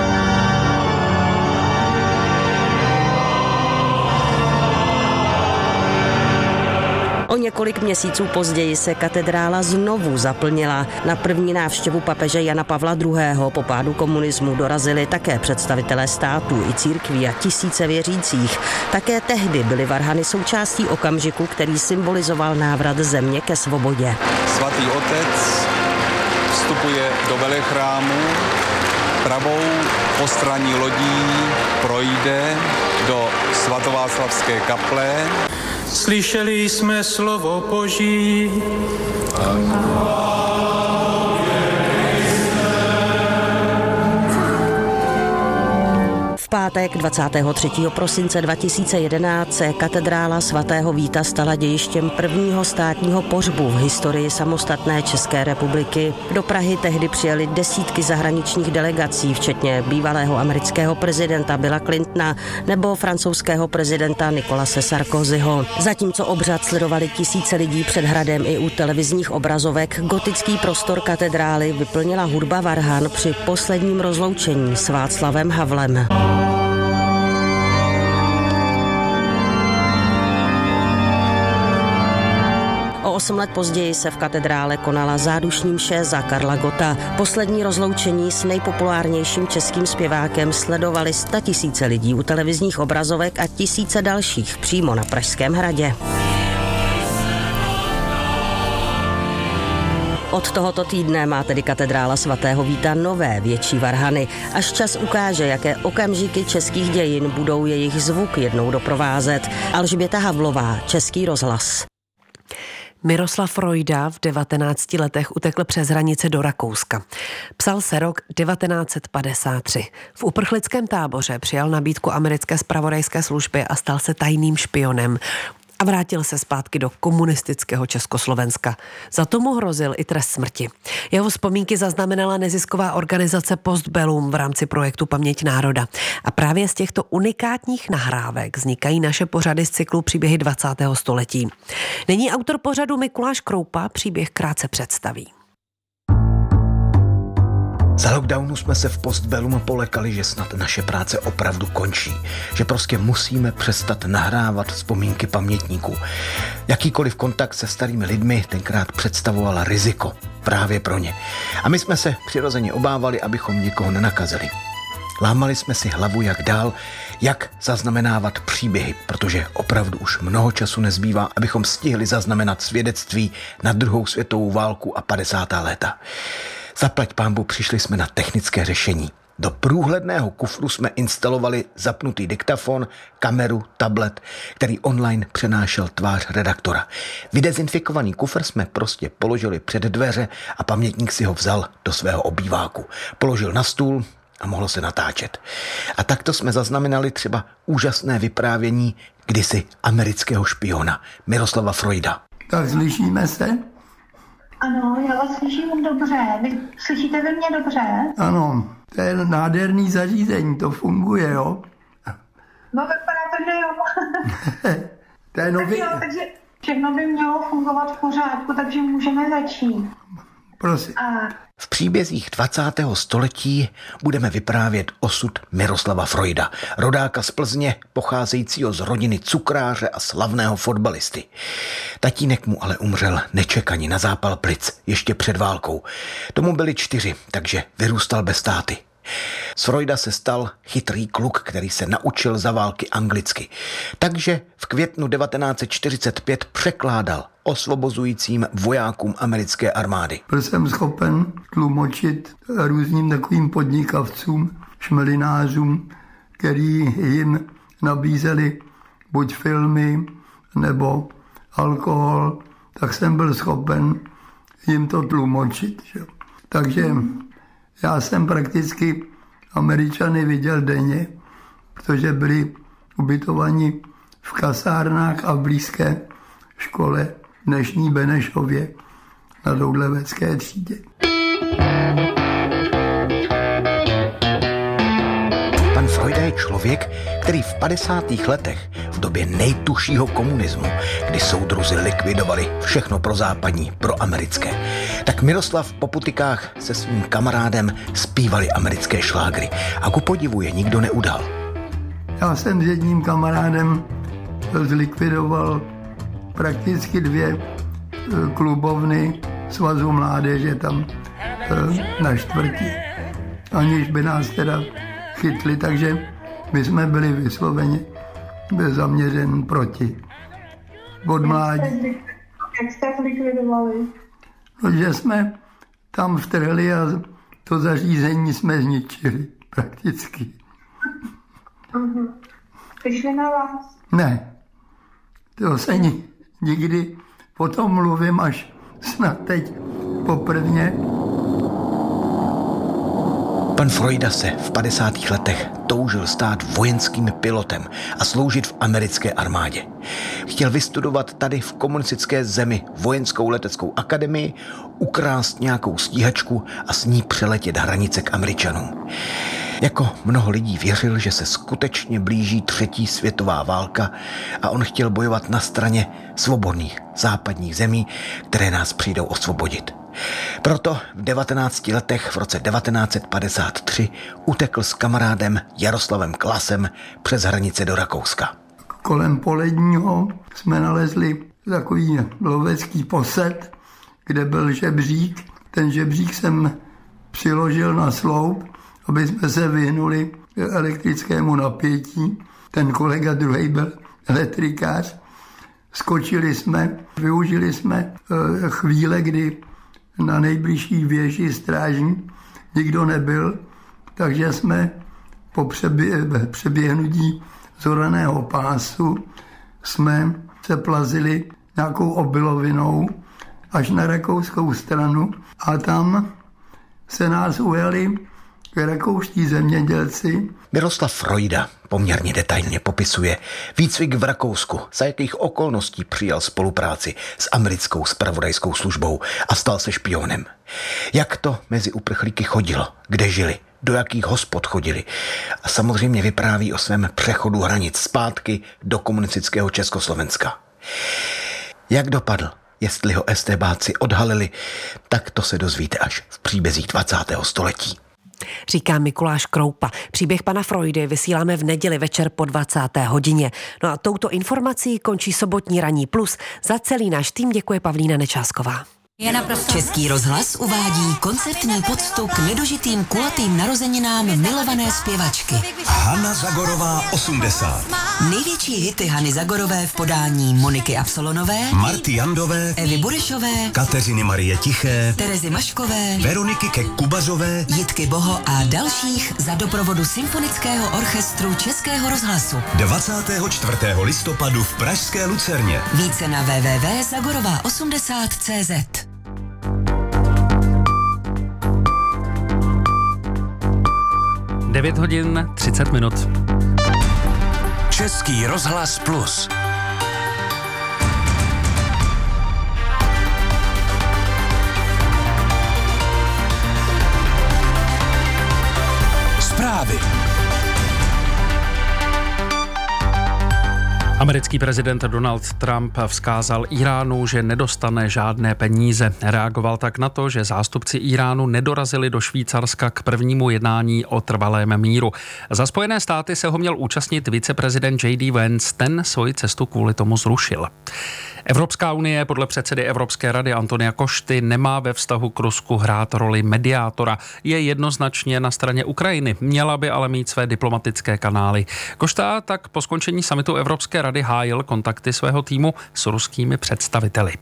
O několik měsíců později se katedrála znovu zaplnila. Na první návštěvu papeže Jana Pavla druhého. po pádu komunismu dorazili také představitelé států i církví a tisíce věřících. Také tehdy byly varhany součástí okamžiku, který symbolizoval návrat země ke svobodě. Svatý otec vstupuje do velechrámu, pravou postranní lodí projde do svatováclavské kaple. Slyšeli jsme slovo Boží. V pátek dvacátého třetího prosince dva tisíce jedenáct se katedrála svatého Víta stala dějištěm prvního státního pohřbu v historii samostatné České republiky. Do Prahy tehdy přijeli desítky zahraničních delegací, včetně bývalého amerického prezidenta Billa Clintona nebo francouzského prezidenta Nicolase Sarkozyho. Zatímco obřad sledovali tisíce lidí před hradem i u televizních obrazovek, gotický prostor katedrály vyplnila hudba varhan při posledním rozloučení s Václavem Havlem. O osm let později se v katedrále konala zádušní mše za Karla Gotta. Poslední rozloučení s nejpopulárnějším českým zpěvákem sledovali statisíce lidí u televizních obrazovek a tisíce dalších přímo na Pražském hradě. Od tohoto týdne má tedy katedrála svatého Víta nové větší varhany. Až čas ukáže, jaké okamžiky českých dějin budou jejich zvuk jednou doprovázet. Alžběta Havlová, Český rozhlas. Miroslav Frojda v devatenácti letech utekl přes hranice do Rakouska. Psal se rok devatenáct set padesát tři. V uprchlickém táboře přijal nabídku americké zpravodajské služby a stal se tajným špionem. A vrátil se zpátky do komunistického Československa. Za to mu hrozil i trest smrti. Jeho vzpomínky zaznamenala nezisková organizace Postbellum v rámci projektu Paměť národa. A právě z těchto unikátních nahrávek vznikají naše pořady z cyklu Příběhy dvacátého století. Nyní autor pořadu Mikuláš Kroupa příběh krátce představí. Za lockdownu jsme se v Postbellum polekali, že snad naše práce opravdu končí. Že prostě musíme přestat nahrávat vzpomínky pamětníků. Jakýkoliv kontakt se starými lidmi tenkrát představoval riziko právě pro ně. A my jsme se přirozeně obávali, abychom někoho nenakazili. Lámali jsme si hlavu, jak dál, jak zaznamenávat příběhy, protože opravdu už mnoho času nezbývá, abychom stihli zaznamenat svědectví na druhou světovou válku a padesátá léta. Zaplať pánbu, přišli jsme na technické řešení. Do průhledného kufru jsme instalovali zapnutý diktafon, kameru, tablet, který online přenášel tvář redaktora. Vydezinfikovaný kufr jsme prostě položili před dveře a pamětník si ho vzal do svého obýváku. Položil na stůl a mohlo se natáčet. A takto jsme zaznamenali třeba úžasné vyprávění kdysi amerického špiona Miroslava Frojda. Tak slyšíme se? Ano, já vás slyším dobře. Vy slyšíte vy mě dobře? Ano. To je nádherný zařízení, to funguje, jo? No vypadá to, že jo. To je nový... Tak jo, takže všechno by mělo fungovat v pořádku, takže můžeme začít. Prosím. A... V příbězích dvacátého století budeme vyprávět osud Miroslava Freuda, rodáka z Plzně, pocházejícího z rodiny cukráře a slavného fotbalisty. Tatínek mu ale umřel nečekaně na zápal plic, ještě před válkou. Tomu byli čtyři, takže vyrůstal bez táty. Z Freuda se stal chytrý kluk, který se naučil za války anglicky. Takže v květnu devatenáct set čtyřicet pět překládal osvobozujícím vojákům americké armády. Byl jsem schopen tlumočit různým takovým podnikavcům, šmelinářům, který jim nabízeli buď filmy nebo alkohol, tak jsem byl schopen jim to tlumočit. Že? Takže já jsem prakticky Američany viděl denně, protože byli ubytovaní v kasárnách a v blízké škole v dnešní Benešově na Doudlevecké třídě. Pan Freuda je člověk, který v padesátých letech, v době nejtušího komunismu, kdy soudruzi likvidovali všechno pro západní, pro americké, tak Miroslav po putikách se svým kamarádem zpívali americké šlágry a ku podivu je nikdo neudal. Já jsem s jedním kamarádem zlikvidoval prakticky dvě klubovny Svazu mládeže tam na čtvrtí, aniž by nás teda chytli, takže my jsme byli vysloveně zaměřen proti. Od mládí. Jak jste zlikvidovali? Protože jsme tam vtrhli a to zařízení jsme zničili prakticky. Uh-huh. Přišli na vás? Ne, to se ni, nikdy potom mluvím až snad teď poprvně. Pan Freuda se v padesátých letech toužil stát vojenským pilotem a sloužit v americké armádě. Chtěl vystudovat tady v komunistické zemi vojenskou leteckou akademii, ukrást nějakou stíhačku a s ní přeletět hranice k Američanům. Jako mnoho lidí věřil, že se skutečně blíží třetí světová válka a on chtěl bojovat na straně svobodných západních zemí, které nás přijdou osvobodit. Proto v devatenácti letech v roce devatenáct set padesát tři utekl s kamarádem Jaroslavem Klasem přes hranice do Rakouska. Kolem Poledního jsme nalezli takový lovecký posed, kde byl žebřík. Ten žebřík jsem přiložil na sloup, aby jsme se vyhnuli elektrickému napětí. Ten kolega druhý byl elektrikář. Skočili jsme, využili jsme chvíle, kdy na nejbližší věži strážní nikdo nebyl, takže jsme po přebě- přeběhnutí zoraného pásu jsme se plazili nějakou obilovinou až na rakouskou stranu a tam se nás ujeli rakouští zemědělci. Miroslav Freuda poměrně detailně popisuje výcvik v Rakousku, za jakých okolností přijal spolupráci s americkou zpravodajskou službou a stal se špionem. Jak to mezi uprchlíky chodilo, kde žili, do jakých hospod chodili. A samozřejmě vypráví o svém přechodu hranic zpátky do komunistického Československa. Jak dopadl, jestli ho estébáci odhalili, tak to se dozvíte až v příbězích dvacátého století. Říká Mikuláš Kroupa. Příběh pana Freudy vysíláme v neděli večer po dvacáté hodině. No a touto informací končí sobotní Ranní plus. Za celý náš tým děkuje Pavlína Nečásková. Český rozhlas uvádí koncertní poctu k nedožitým kulatým narozeninám milované zpěvačky. Hana Zagorová osmdesát. Největší hity Hany Zagorové v podání Moniky Absolonové, Marty Jandové, Evy Burešové, Kateřiny Marie Tiché, Terezy Maškové, Veroniky Kek-Kubazové, Jitky Boho a dalších za doprovodu Symfonického orchestru Českého rozhlasu. dvacátého čtvrtého listopadu v pražské Lucerně. Více na w w w tečka zagorová osmdesát tečka cé zet. devět hodin třicet minut. Český rozhlas plus. Americký prezident Donald Trump vzkázal Iránu, že nedostane žádné peníze. Reagoval tak na to, že zástupci Iránu nedorazili do Švýcarska k prvnímu jednání o trvalém míru. Za Spojené státy se ho měl účastnit viceprezident J D Vance, ten svoji cestu kvůli tomu zrušil. Evropská unie podle předsedy Evropské rady Antonia Košty nemá ve vztahu k Rusku hrát roli mediátora. Je jednoznačně na straně Ukrajiny, měla by ale mít své diplomatické kanály. Košta tak po skončení summitu Evropské rady hájil kontakty svého týmu s ruskými představiteli.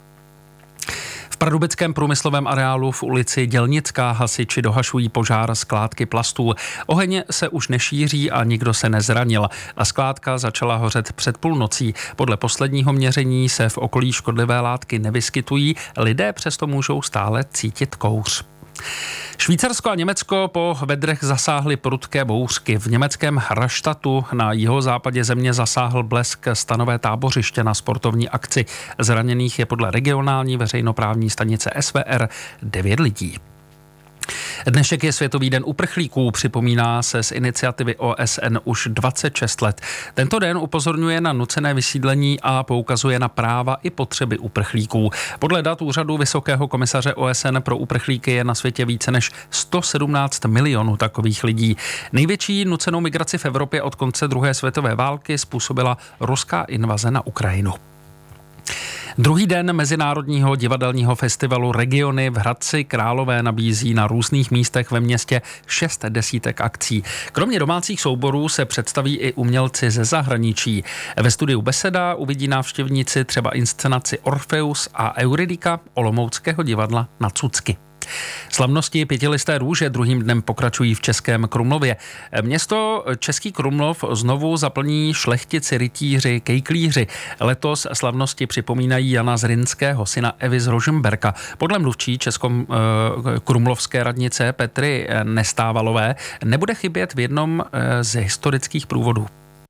V pardubickém průmyslovém areálu v ulici Dělnická hasiči dohašují požár skládky plastů. Oheň se už nešíří a nikdo se nezranil. A skládka začala hořet před půlnocí. Podle posledního měření se v okolí škodlivé látky nevyskytují, lidé přesto můžou stále cítit kouř. Švýcarsko a Německo po vedrech zasáhly prudké bouřky. V německém Raštatu na jihozápadě země zasáhl blesk stanové tábořiště na sportovní akci. Zraněných je podle regionální veřejnoprávní stanice S V R devět lidí. Dnešek je Světový den uprchlíků, připomíná se z iniciativy O S N už dvacet šest let. Tento den upozorňuje na nucené vysídlení a poukazuje na práva i potřeby uprchlíků. Podle dat úřadu Vysokého komisaře O S N pro uprchlíky je na světě více než sto sedmnáct milionů takových lidí. Největší nucenou migraci v Evropě od konce druhé světové války způsobila ruská invaze na Ukrajinu. Druhý den Mezinárodního divadelního festivalu Regiony v Hradci Králové nabízí na různých místech ve městě šest desítek akcí. Kromě domácích souborů se představí i umělci ze zahraničí. Ve studiu Beseda uvidí návštěvníci třeba inscenaci Orfeus a Euridika Olomouckého divadla Na cucky. Slavnosti pětilisté růže druhým dnem pokračují v Českém Krumlově. Město Český Krumlov znovu zaplní šlechtici, rytíři, kejklíři. Letos slavnosti připomínají Jana Zrinského, syna Evy z Rožmberka. Podle mluvčí Českokrumlovské radnice Petry Nestávalové nebude chybět v jednom z historických průvodů.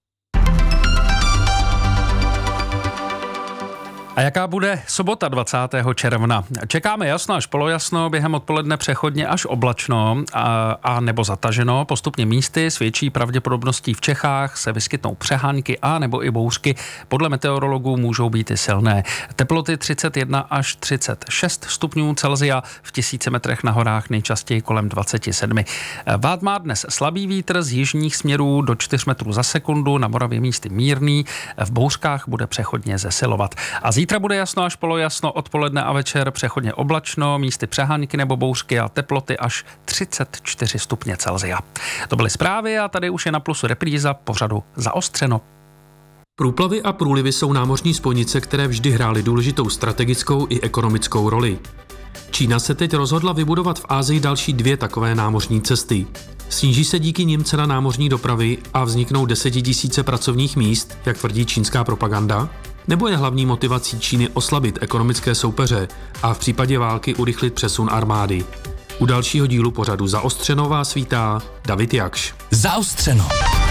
A jaká bude sobota dvacátého června? Čekáme jasno až polojasno, během odpoledne přechodně až oblačno a, a nebo zataženo. Postupně místy s větší pravděpodobností v Čechách se vyskytnou přehánky a nebo i bouřky. Podle meteorologů můžou být i silné. Teploty třicet jedna až třicet šest stupňů Celsia, v tisíci metrech na horách nejčastěji kolem dvacet sedm. Vát má dnes slabý vítr z jižních směrů do čtyř metrů za sekundu, na Moravě místy mírný, v bouřkách bude přechodně zesilovat. A zítra bude jasno až polojasno, odpoledne a večer přechodně oblačno, místy přehánky nebo bouřky a teploty až třicet čtyři stupně Celsia. To byly zprávy a tady už je na Plusu repríza pořadu Zaostřeno. Průplavy a průlivy jsou námořní spojnice, které vždy hrály důležitou strategickou i ekonomickou roli. Čína se teď rozhodla vybudovat v Asii další dvě takové námořní cesty. Sníží se díky nim cena námořní dopravy a vzniknou desetitisíce pracovních míst, jak tvrdí čínská propaganda? Nebo je hlavní motivací Číny oslabit ekonomické soupeře a v případě války urychlit přesun armády? U dalšího dílu pořadu Zaostřeno vás vítá David Jakš. Zaostřeno.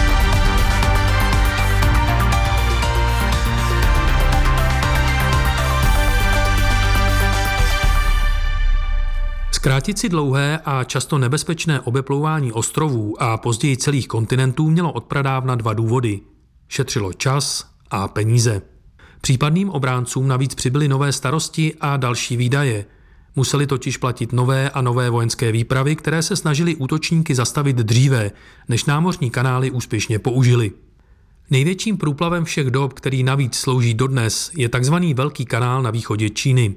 Zkrátit si dlouhé a často nebezpečné obeplouvání ostrovů a později celých kontinentů mělo odpradávna dva důvody. Šetřilo čas a peníze. Případným obráncům navíc přibyly nové starosti a další výdaje. Museli totiž platit nové a nové vojenské výpravy, které se snažily útočníky zastavit dříve, než námořní kanály úspěšně použili. Největším průplavem všech dob, který navíc slouží dodnes, je takzvaný Velký kanál na východě Číny.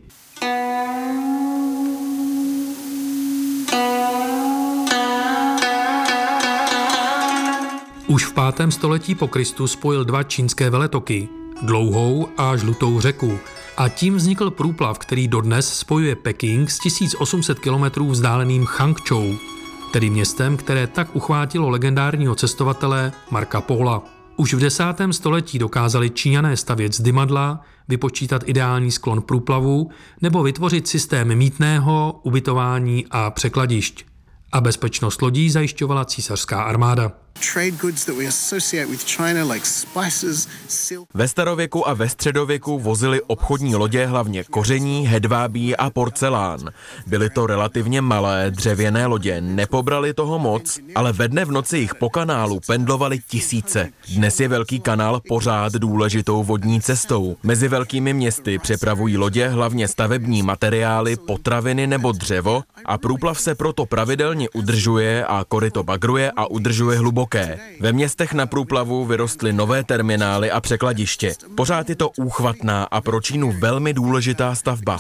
Už v pátém století po Kristu spojil dva čínské veletoky, Dlouhou a Žlutou řeku, a tím vznikl průplav, který dodnes spojuje Peking s tisíc osm set kilometrů vzdáleným Changčou, tedy městem, které tak uchvátilo legendárního cestovatele Marca Pola. Už v desátém století dokázali Číňané stavět zdymadla, vypočítat ideální sklon průplavu nebo vytvořit systém mýtného, ubytování a překladišť. A bezpečnost lodí zajišťovala císařská armáda. Ve starověku a ve středověku vozili obchodní lodě hlavně koření, hedvábí a porcelán. Byly to relativně malé dřevěné lodě, nepobrali toho moc, ale ve dne v noci jich po kanálu pendlovali tisíce. Dnes je Velký kanál pořád důležitou vodní cestou. Mezi velkými městy přepravují lodě hlavně stavební materiály, potraviny nebo dřevo a průplav se proto pravidelně udržuje a koryto bagruje a udržuje hluboké. Ve městech na průplavu vyrostly nové terminály a překladiště. Pořád je to úchvatná a pro Čínu velmi důležitá stavba.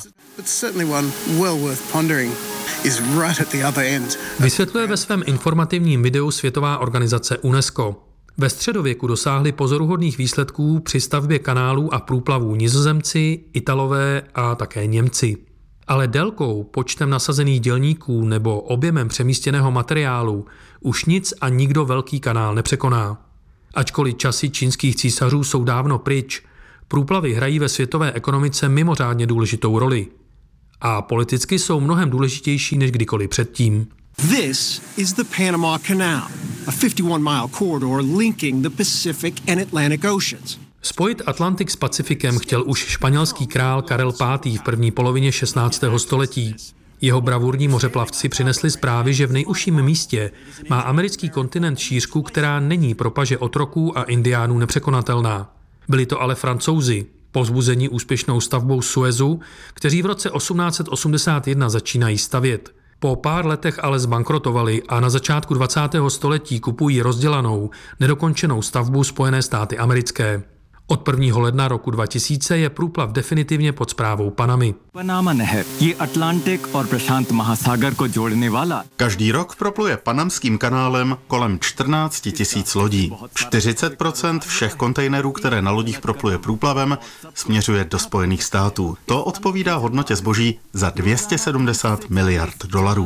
Vysvětluje ve svém informativním videu Světová organizace UNESCO. Ve středověku dosáhli pozoruhodných výsledků při stavbě kanálů a průplavů Nizozemci, Italové a také Němci. Ale délkou, počtem nasazených dělníků nebo objemem přemístěného materiálu už nic a nikdo Velký kanál nepřekoná. Ačkoliv časy čínských císařů jsou dávno pryč, průplavy hrají ve světové ekonomice mimořádně důležitou roli. A politicky jsou mnohem důležitější než kdykoliv předtím. This is the Panama Canal, a fifty-one mile corridor linking the Pacific and Atlantic Oceans. Spojit Atlantik s Pacifikem chtěl už španělský král Karel pátý. v první polovině šestnáctého století. Jeho bravurní mořeplavci přinesli zprávy, že v nejužším místě má americký kontinent šířku, která není pro paže otroků a indiánů nepřekonatelná. Byli to ale Francouzi, povzbuzení úspěšnou stavbou Suezu, kteří v roce osmnáct set osmdesát jedna začínají stavět. Po pár letech ale zbankrotovali a na začátku dvacátého století kupují rozdělanou, nedokončenou stavbu Spojené státy americké. Od prvního ledna roku dva tisíce je průplav definitivně pod správou Panamy. Každý rok propluje Panamským kanálem kolem čtrnáct tisíc lodí. čtyřicet procent všech kontejnerů, které na lodích propluje průplavem, směřuje do Spojených států. To odpovídá hodnotě zboží za dvě stě sedmdesát miliard dolarů.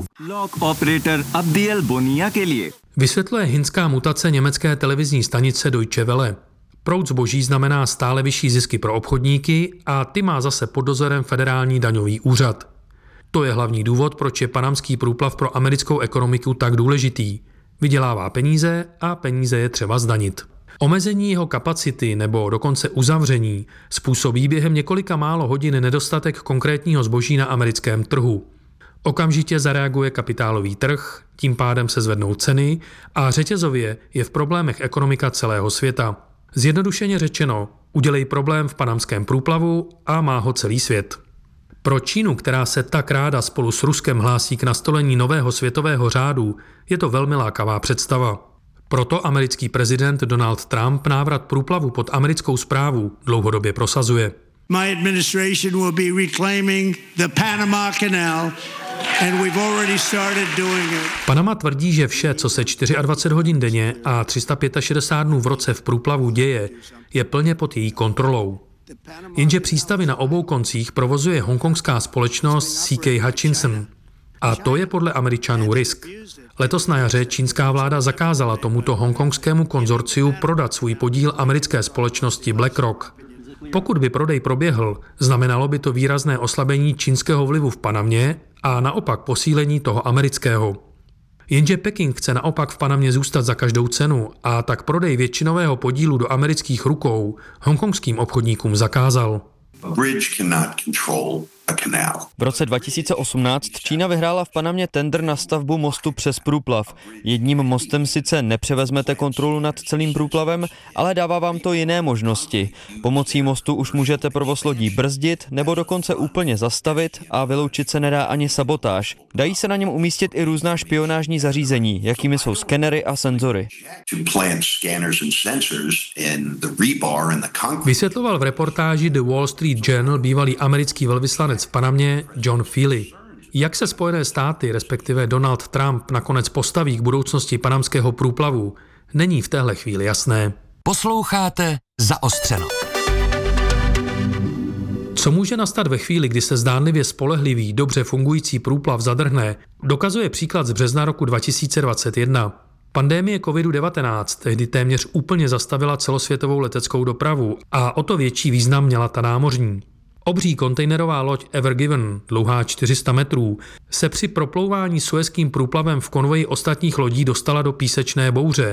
Vysvětluje hindská mutace německé televizní stanice Deutsche Welle. Proud zboží znamená stále vyšší zisky pro obchodníky a ty má zase pod dozorem federální daňový úřad. To je hlavní důvod, proč je panamský průplav pro americkou ekonomiku tak důležitý. Vydělává peníze a peníze je třeba zdanit. Omezení jeho kapacity nebo dokonce uzavření způsobí během několika málo hodin nedostatek konkrétního zboží na americkém trhu. Okamžitě zareaguje kapitálový trh, tím pádem se zvednou ceny a řetězově je v problémech ekonomika celého světa. Zjednodušeně řečeno, udělej problém v panamském průplavu a má ho celý svět. Pro Čínu, která se tak ráda spolu s Ruskem hlásí k nastolení nového světového řádu, je to velmi lákavá představa. Proto americký prezident Donald Trump návrat průplavu pod americkou správu dlouhodobě prosazuje. My administration will be reclaiming the Panama Canal. And we've already started doing it. Panama tvrdí, že vše, co se dvacet čtyři hodin denně a tři sta šedesát pět dnů v roce v průplavu děje, je plně pod její kontrolou. Jenže přístavy na obou koncích provozuje hongkongská společnost C K Hutchison. A to je podle Američanů risk. Letos na jaře čínská vláda zakázala tomuto hongkongskému konzorciu prodat svůj podíl americké společnosti BlackRock. Pokud by prodej proběhl, znamenalo by to výrazné oslabení čínského vlivu v Panamě a naopak posílení toho amerického. Jenže Peking chce naopak v Panamě zůstat za každou cenu a tak prodej většinového podílu do amerických rukou hongkongským obchodníkům zakázal. V roce dva tisíce osmnáct Čína vyhrála v Panamě tendr na stavbu mostu přes průplav. Jedním mostem sice nepřevezmete kontrolu nad celým průplavem, ale dává vám to jiné možnosti. Pomocí mostu už můžete provoz lodí brzdit nebo dokonce úplně zastavit a vyloučit se nedá ani sabotáž. Dají se na něm umístit i různá špionážní zařízení, jakými jsou skenery a senzory. Vysvětloval v reportáži The Wall Street Journal bývalý americký velvyslanec v Panamě John Feely. Jak se Spojené státy, respektive Donald Trump, nakonec postaví k budoucnosti panamského průplavu, není v téhle chvíli jasné. Posloucháte Zaostřeno. Co může nastat ve chvíli, kdy se zdánlivě spolehlivý, dobře fungující průplav zadrhne, dokazuje příklad z března roku dva tisíce dvacet jedna. Pandémie kovid devatenáct tehdy téměř úplně zastavila celosvětovou leteckou dopravu a o to větší význam měla ta námořní. Obří kontejnerová loď Ever Given, dlouhá čtyři sta metrů, se při proplouvání Suezským průplavem v konvoji ostatních lodí dostala do písečné bouře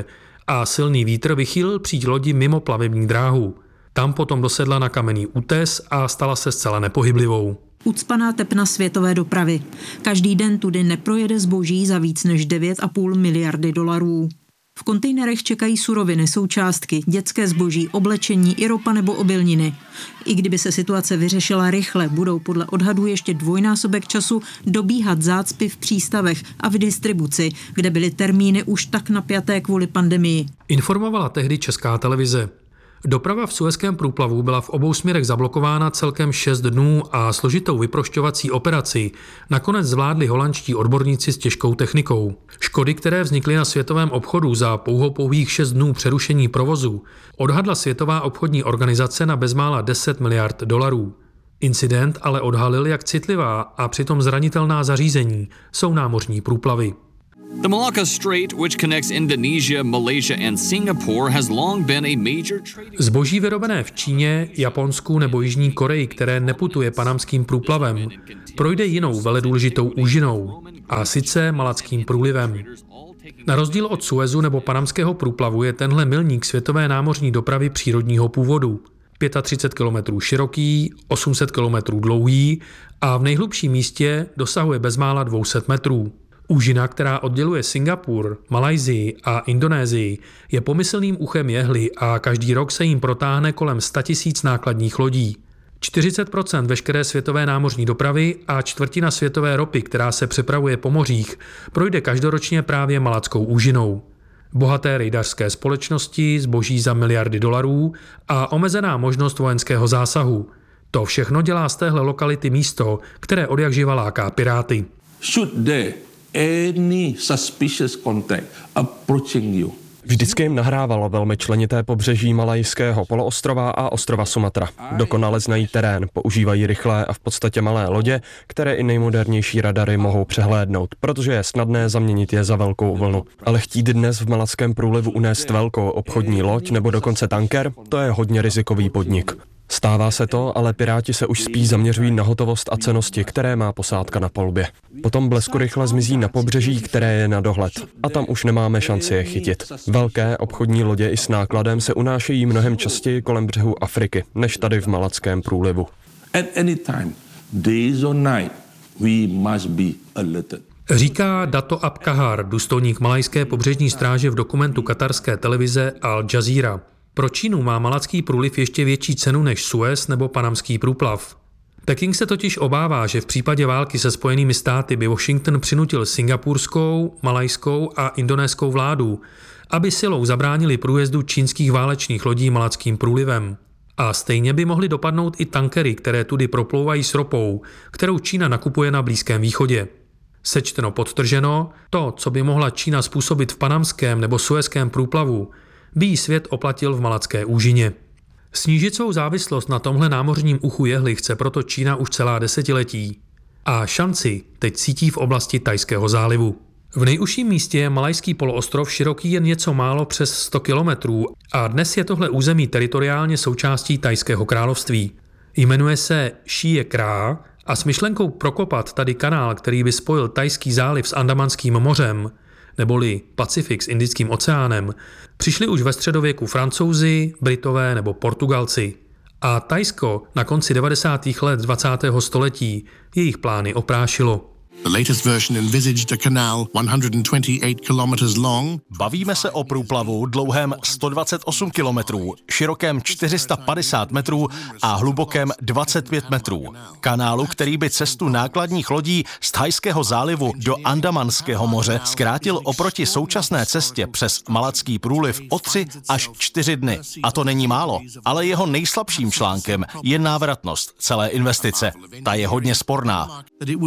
a silný vítr vychýlil příď lodi mimo plavební dráhu. Tam potom dosedla na kamenný útes a stala se zcela nepohyblivou. Ucpaná tepna světové dopravy. Každý den tudy neprojede zboží za víc než devět a půl miliardy dolarů. V kontejnerech čekají suroviny, součástky, dětské zboží, oblečení, i ropa nebo obilniny. I kdyby se situace vyřešila rychle, budou podle odhadů ještě dvojnásobek času dobíhat zácpy v přístavech a v distribuci, kde byly termíny už tak napjaté kvůli pandemii. Informovala tehdy Česká televize. Doprava v Suezském průplavu byla v obou směrech zablokována celkem šest dnů a složitou vyprošťovací operaci nakonec zvládli holandští odborníci s těžkou technikou. Škody, které vznikly na světovém obchodu za pouhou pouhých šest dnů přerušení provozu, odhadla Světová obchodní organizace na bezmála deset miliard dolarů. Incident ale odhalil, jak citlivá a přitom zranitelná zařízení jsou námořní průplavy. The Malacca Strait, which connects Indonesia, Malaysia and Singapore, has long been a major trading... Zboží vyrobené v Číně, Japonsku nebo Jižní Koreji, které neputuje panamským průplavem, projde jinou veledůležitou úžinou, a sice Malackým průlivem. Na rozdíl od Suezu nebo panamského průplavu je tenhle milník světové námořní dopravy přírodního původu. třicet pět kilometrů široký, osm set kilometrů dlouhý a v nejhlubším místě dosahuje bezmála dvě stě metrů. Úžina, která odděluje Singapur, Malajsii a Indonésii, je pomyslným uchem jehly a každý rok se jim protáhne kolem sto tisíc nákladních lodí. čtyřicet procent veškeré světové námořní dopravy a čtvrtina světové ropy, která se přepravuje po mořích, projde každoročně právě Malackou úžinou. Bohaté rejdařské společnosti, zboží za miliardy dolarů a omezená možnost vojenského zásahu. To všechno dělá z téhle lokality místo, které odjakživa láká piráty. Should there any suspicious contact approaching you? Vždycky jim nahrávalo velmi členité pobřeží Malajského poloostrova a ostrova Sumatra. Dokonale znají terén, používají rychlé a v podstatě malé lodě, které i nejmodernější radary mohou přehlédnout, protože je snadné zaměnit je za velkou vlnu. Ale chtít dnes v Malackém průlivu unést velkou obchodní loď nebo dokonce tanker, to je hodně rizikový podnik. Stává se to, ale piráti se už spíš zaměřují na hotovost a cennosti, které má posádka na palubě. Potom blesku rychle zmizí na pobřeží, které je na dohled. A tam už nemáme šanci je chytit. Velké obchodní lodě i s nákladem se unášejí mnohem častěji kolem břehu Afriky, než tady v Malackém průlivu. At any time, days or night, we must be alerted. Říká Dato Abkahar, důstojník malajské pobřežní stráže v dokumentu katarské televize Al Jazeera. Pro Čínu má Malacký průliv ještě větší cenu než Suez nebo panamský průplav. Peking se totiž obává, že v případě války se Spojenými státy by Washington přinutil singapurskou, malajskou a indonéskou vládu, aby silou zabránili průjezdu čínských válečných lodí Malackým průlivem. A stejně by mohly dopadnout i tankery, které tudy proplouvají s ropou, kterou Čína nakupuje na Blízkém východě. Sečteno podtrženo, to, co by mohla Čína způsobit v panamském nebo suezském průplavu, by jí svět oplatil v Malacké úžině. Snížit svou závislost na tomhle námořním uchu jehly chce proto Čína už celá desetiletí. A šanci teď cítí v oblasti Thajského zálivu. V nejužším místě je Malajský poloostrov široký jen něco málo přes sto kilometrů a dnes je tohle území teritoriálně součástí Thajského království. Jmenuje se Šíje Krá a s myšlenkou prokopat tady kanál, který by spojil Thajský záliv s Andamanským mořem, neboli Pacifik s Indickým oceánem, přišli už ve středověku Francouzi, Britové nebo Portugalci. A Thajsko na konci devadesátých let dvacátého století jejich plány oprášilo. The latest version envisaged a canal one hundred twenty-eight kilometers long. Bavíme se o průplavu dlouhém sto dvacet osm kilometrů, širokém čtyři sta padesát metrů a hlubokém dvacet pět metrů. Kanálu, který by cestu nákladních lodí z Thajského zálivu do Andamanského moře zkrátil oproti současné cestě přes Malacký průliv o tři až čtyři dny. A to není málo, ale jeho nejslabším článkem je návratnost celé investice. Ta je hodně sporná.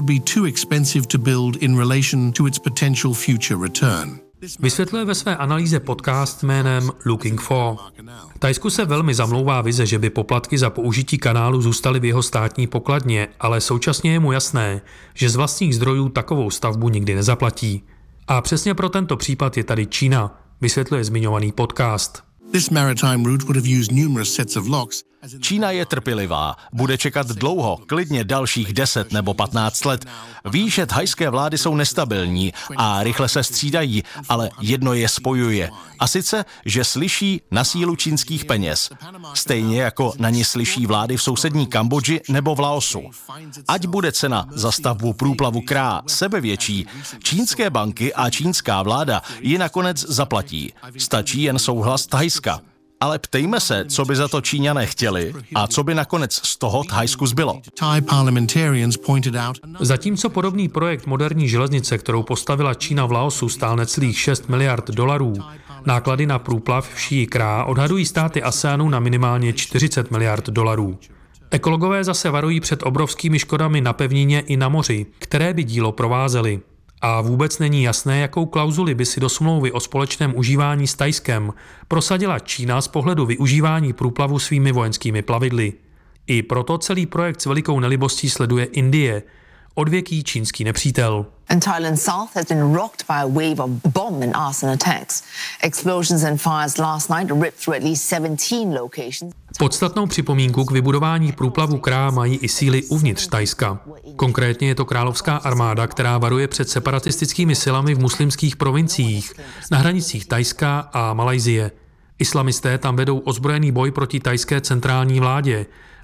To build in relation to its potential future return. Vysvětluje ve své analýze podcast jménem Looking for. Thajsku se velmi zamlouvá vize, že by poplatky za použití kanálu zůstaly v jeho státní pokladně, ale současně je mu jasné, že z vlastních zdrojů takovou stavbu nikdy nezaplatí. A přesně pro tento případ je tady Čína, vysvětluje zmiňovaný podcast. This maritime route would have used numerous sets of locks. Čína je trpělivá, bude čekat dlouho, klidně dalších deset nebo patnáct let. Ví, že thajské vlády jsou nestabilní a rychle se střídají, ale jedno je spojuje. A sice, že slyší na sílu čínských peněz. Stejně jako na ně slyší vlády v sousední Kambodži nebo v Laosu. Ať bude cena za stavbu průplavu Krá sebevětší, čínské banky a čínská vláda ji nakonec zaplatí. Stačí jen souhlas Thajska. Ale ptejme se, co by za to Číňané chtěli a co by nakonec z toho Thajsku zbylo. Zatímco podobný projekt moderní železnice, kterou postavila Čína v Laosu, stál necelých šest miliard dolarů, náklady na průplav v Šíji Krá odhadují státy ASEANu na minimálně čtyřicet miliard dolarů. Ekologové zase varují před obrovskými škodami na pevnině i na moři, které by dílo provázely. A vůbec není jasné, jakou klauzuli by si do smlouvy o společném užívání s Thajskem prosadila Čína z pohledu využívání průplavu svými vojenskými plavidly. I proto celý projekt s velikou nelibostí sleduje Indie, odvěký čínský nepřítel. And Thailand South has been rocked by a wave of bomb and arson attacks. Explosions and fires last night ripped through at least seventeen locations. Podstatnou připomínku k vybudování průplavu Krá mají i síly uvnitř Thajska. Konkrétně je to královská armáda, která varuje před separatistickými silami v muslimských provinciích na hranicích Thajska a Malajsie. Islamisté tam vedou ozbrojený boj proti thajské centrální vládě,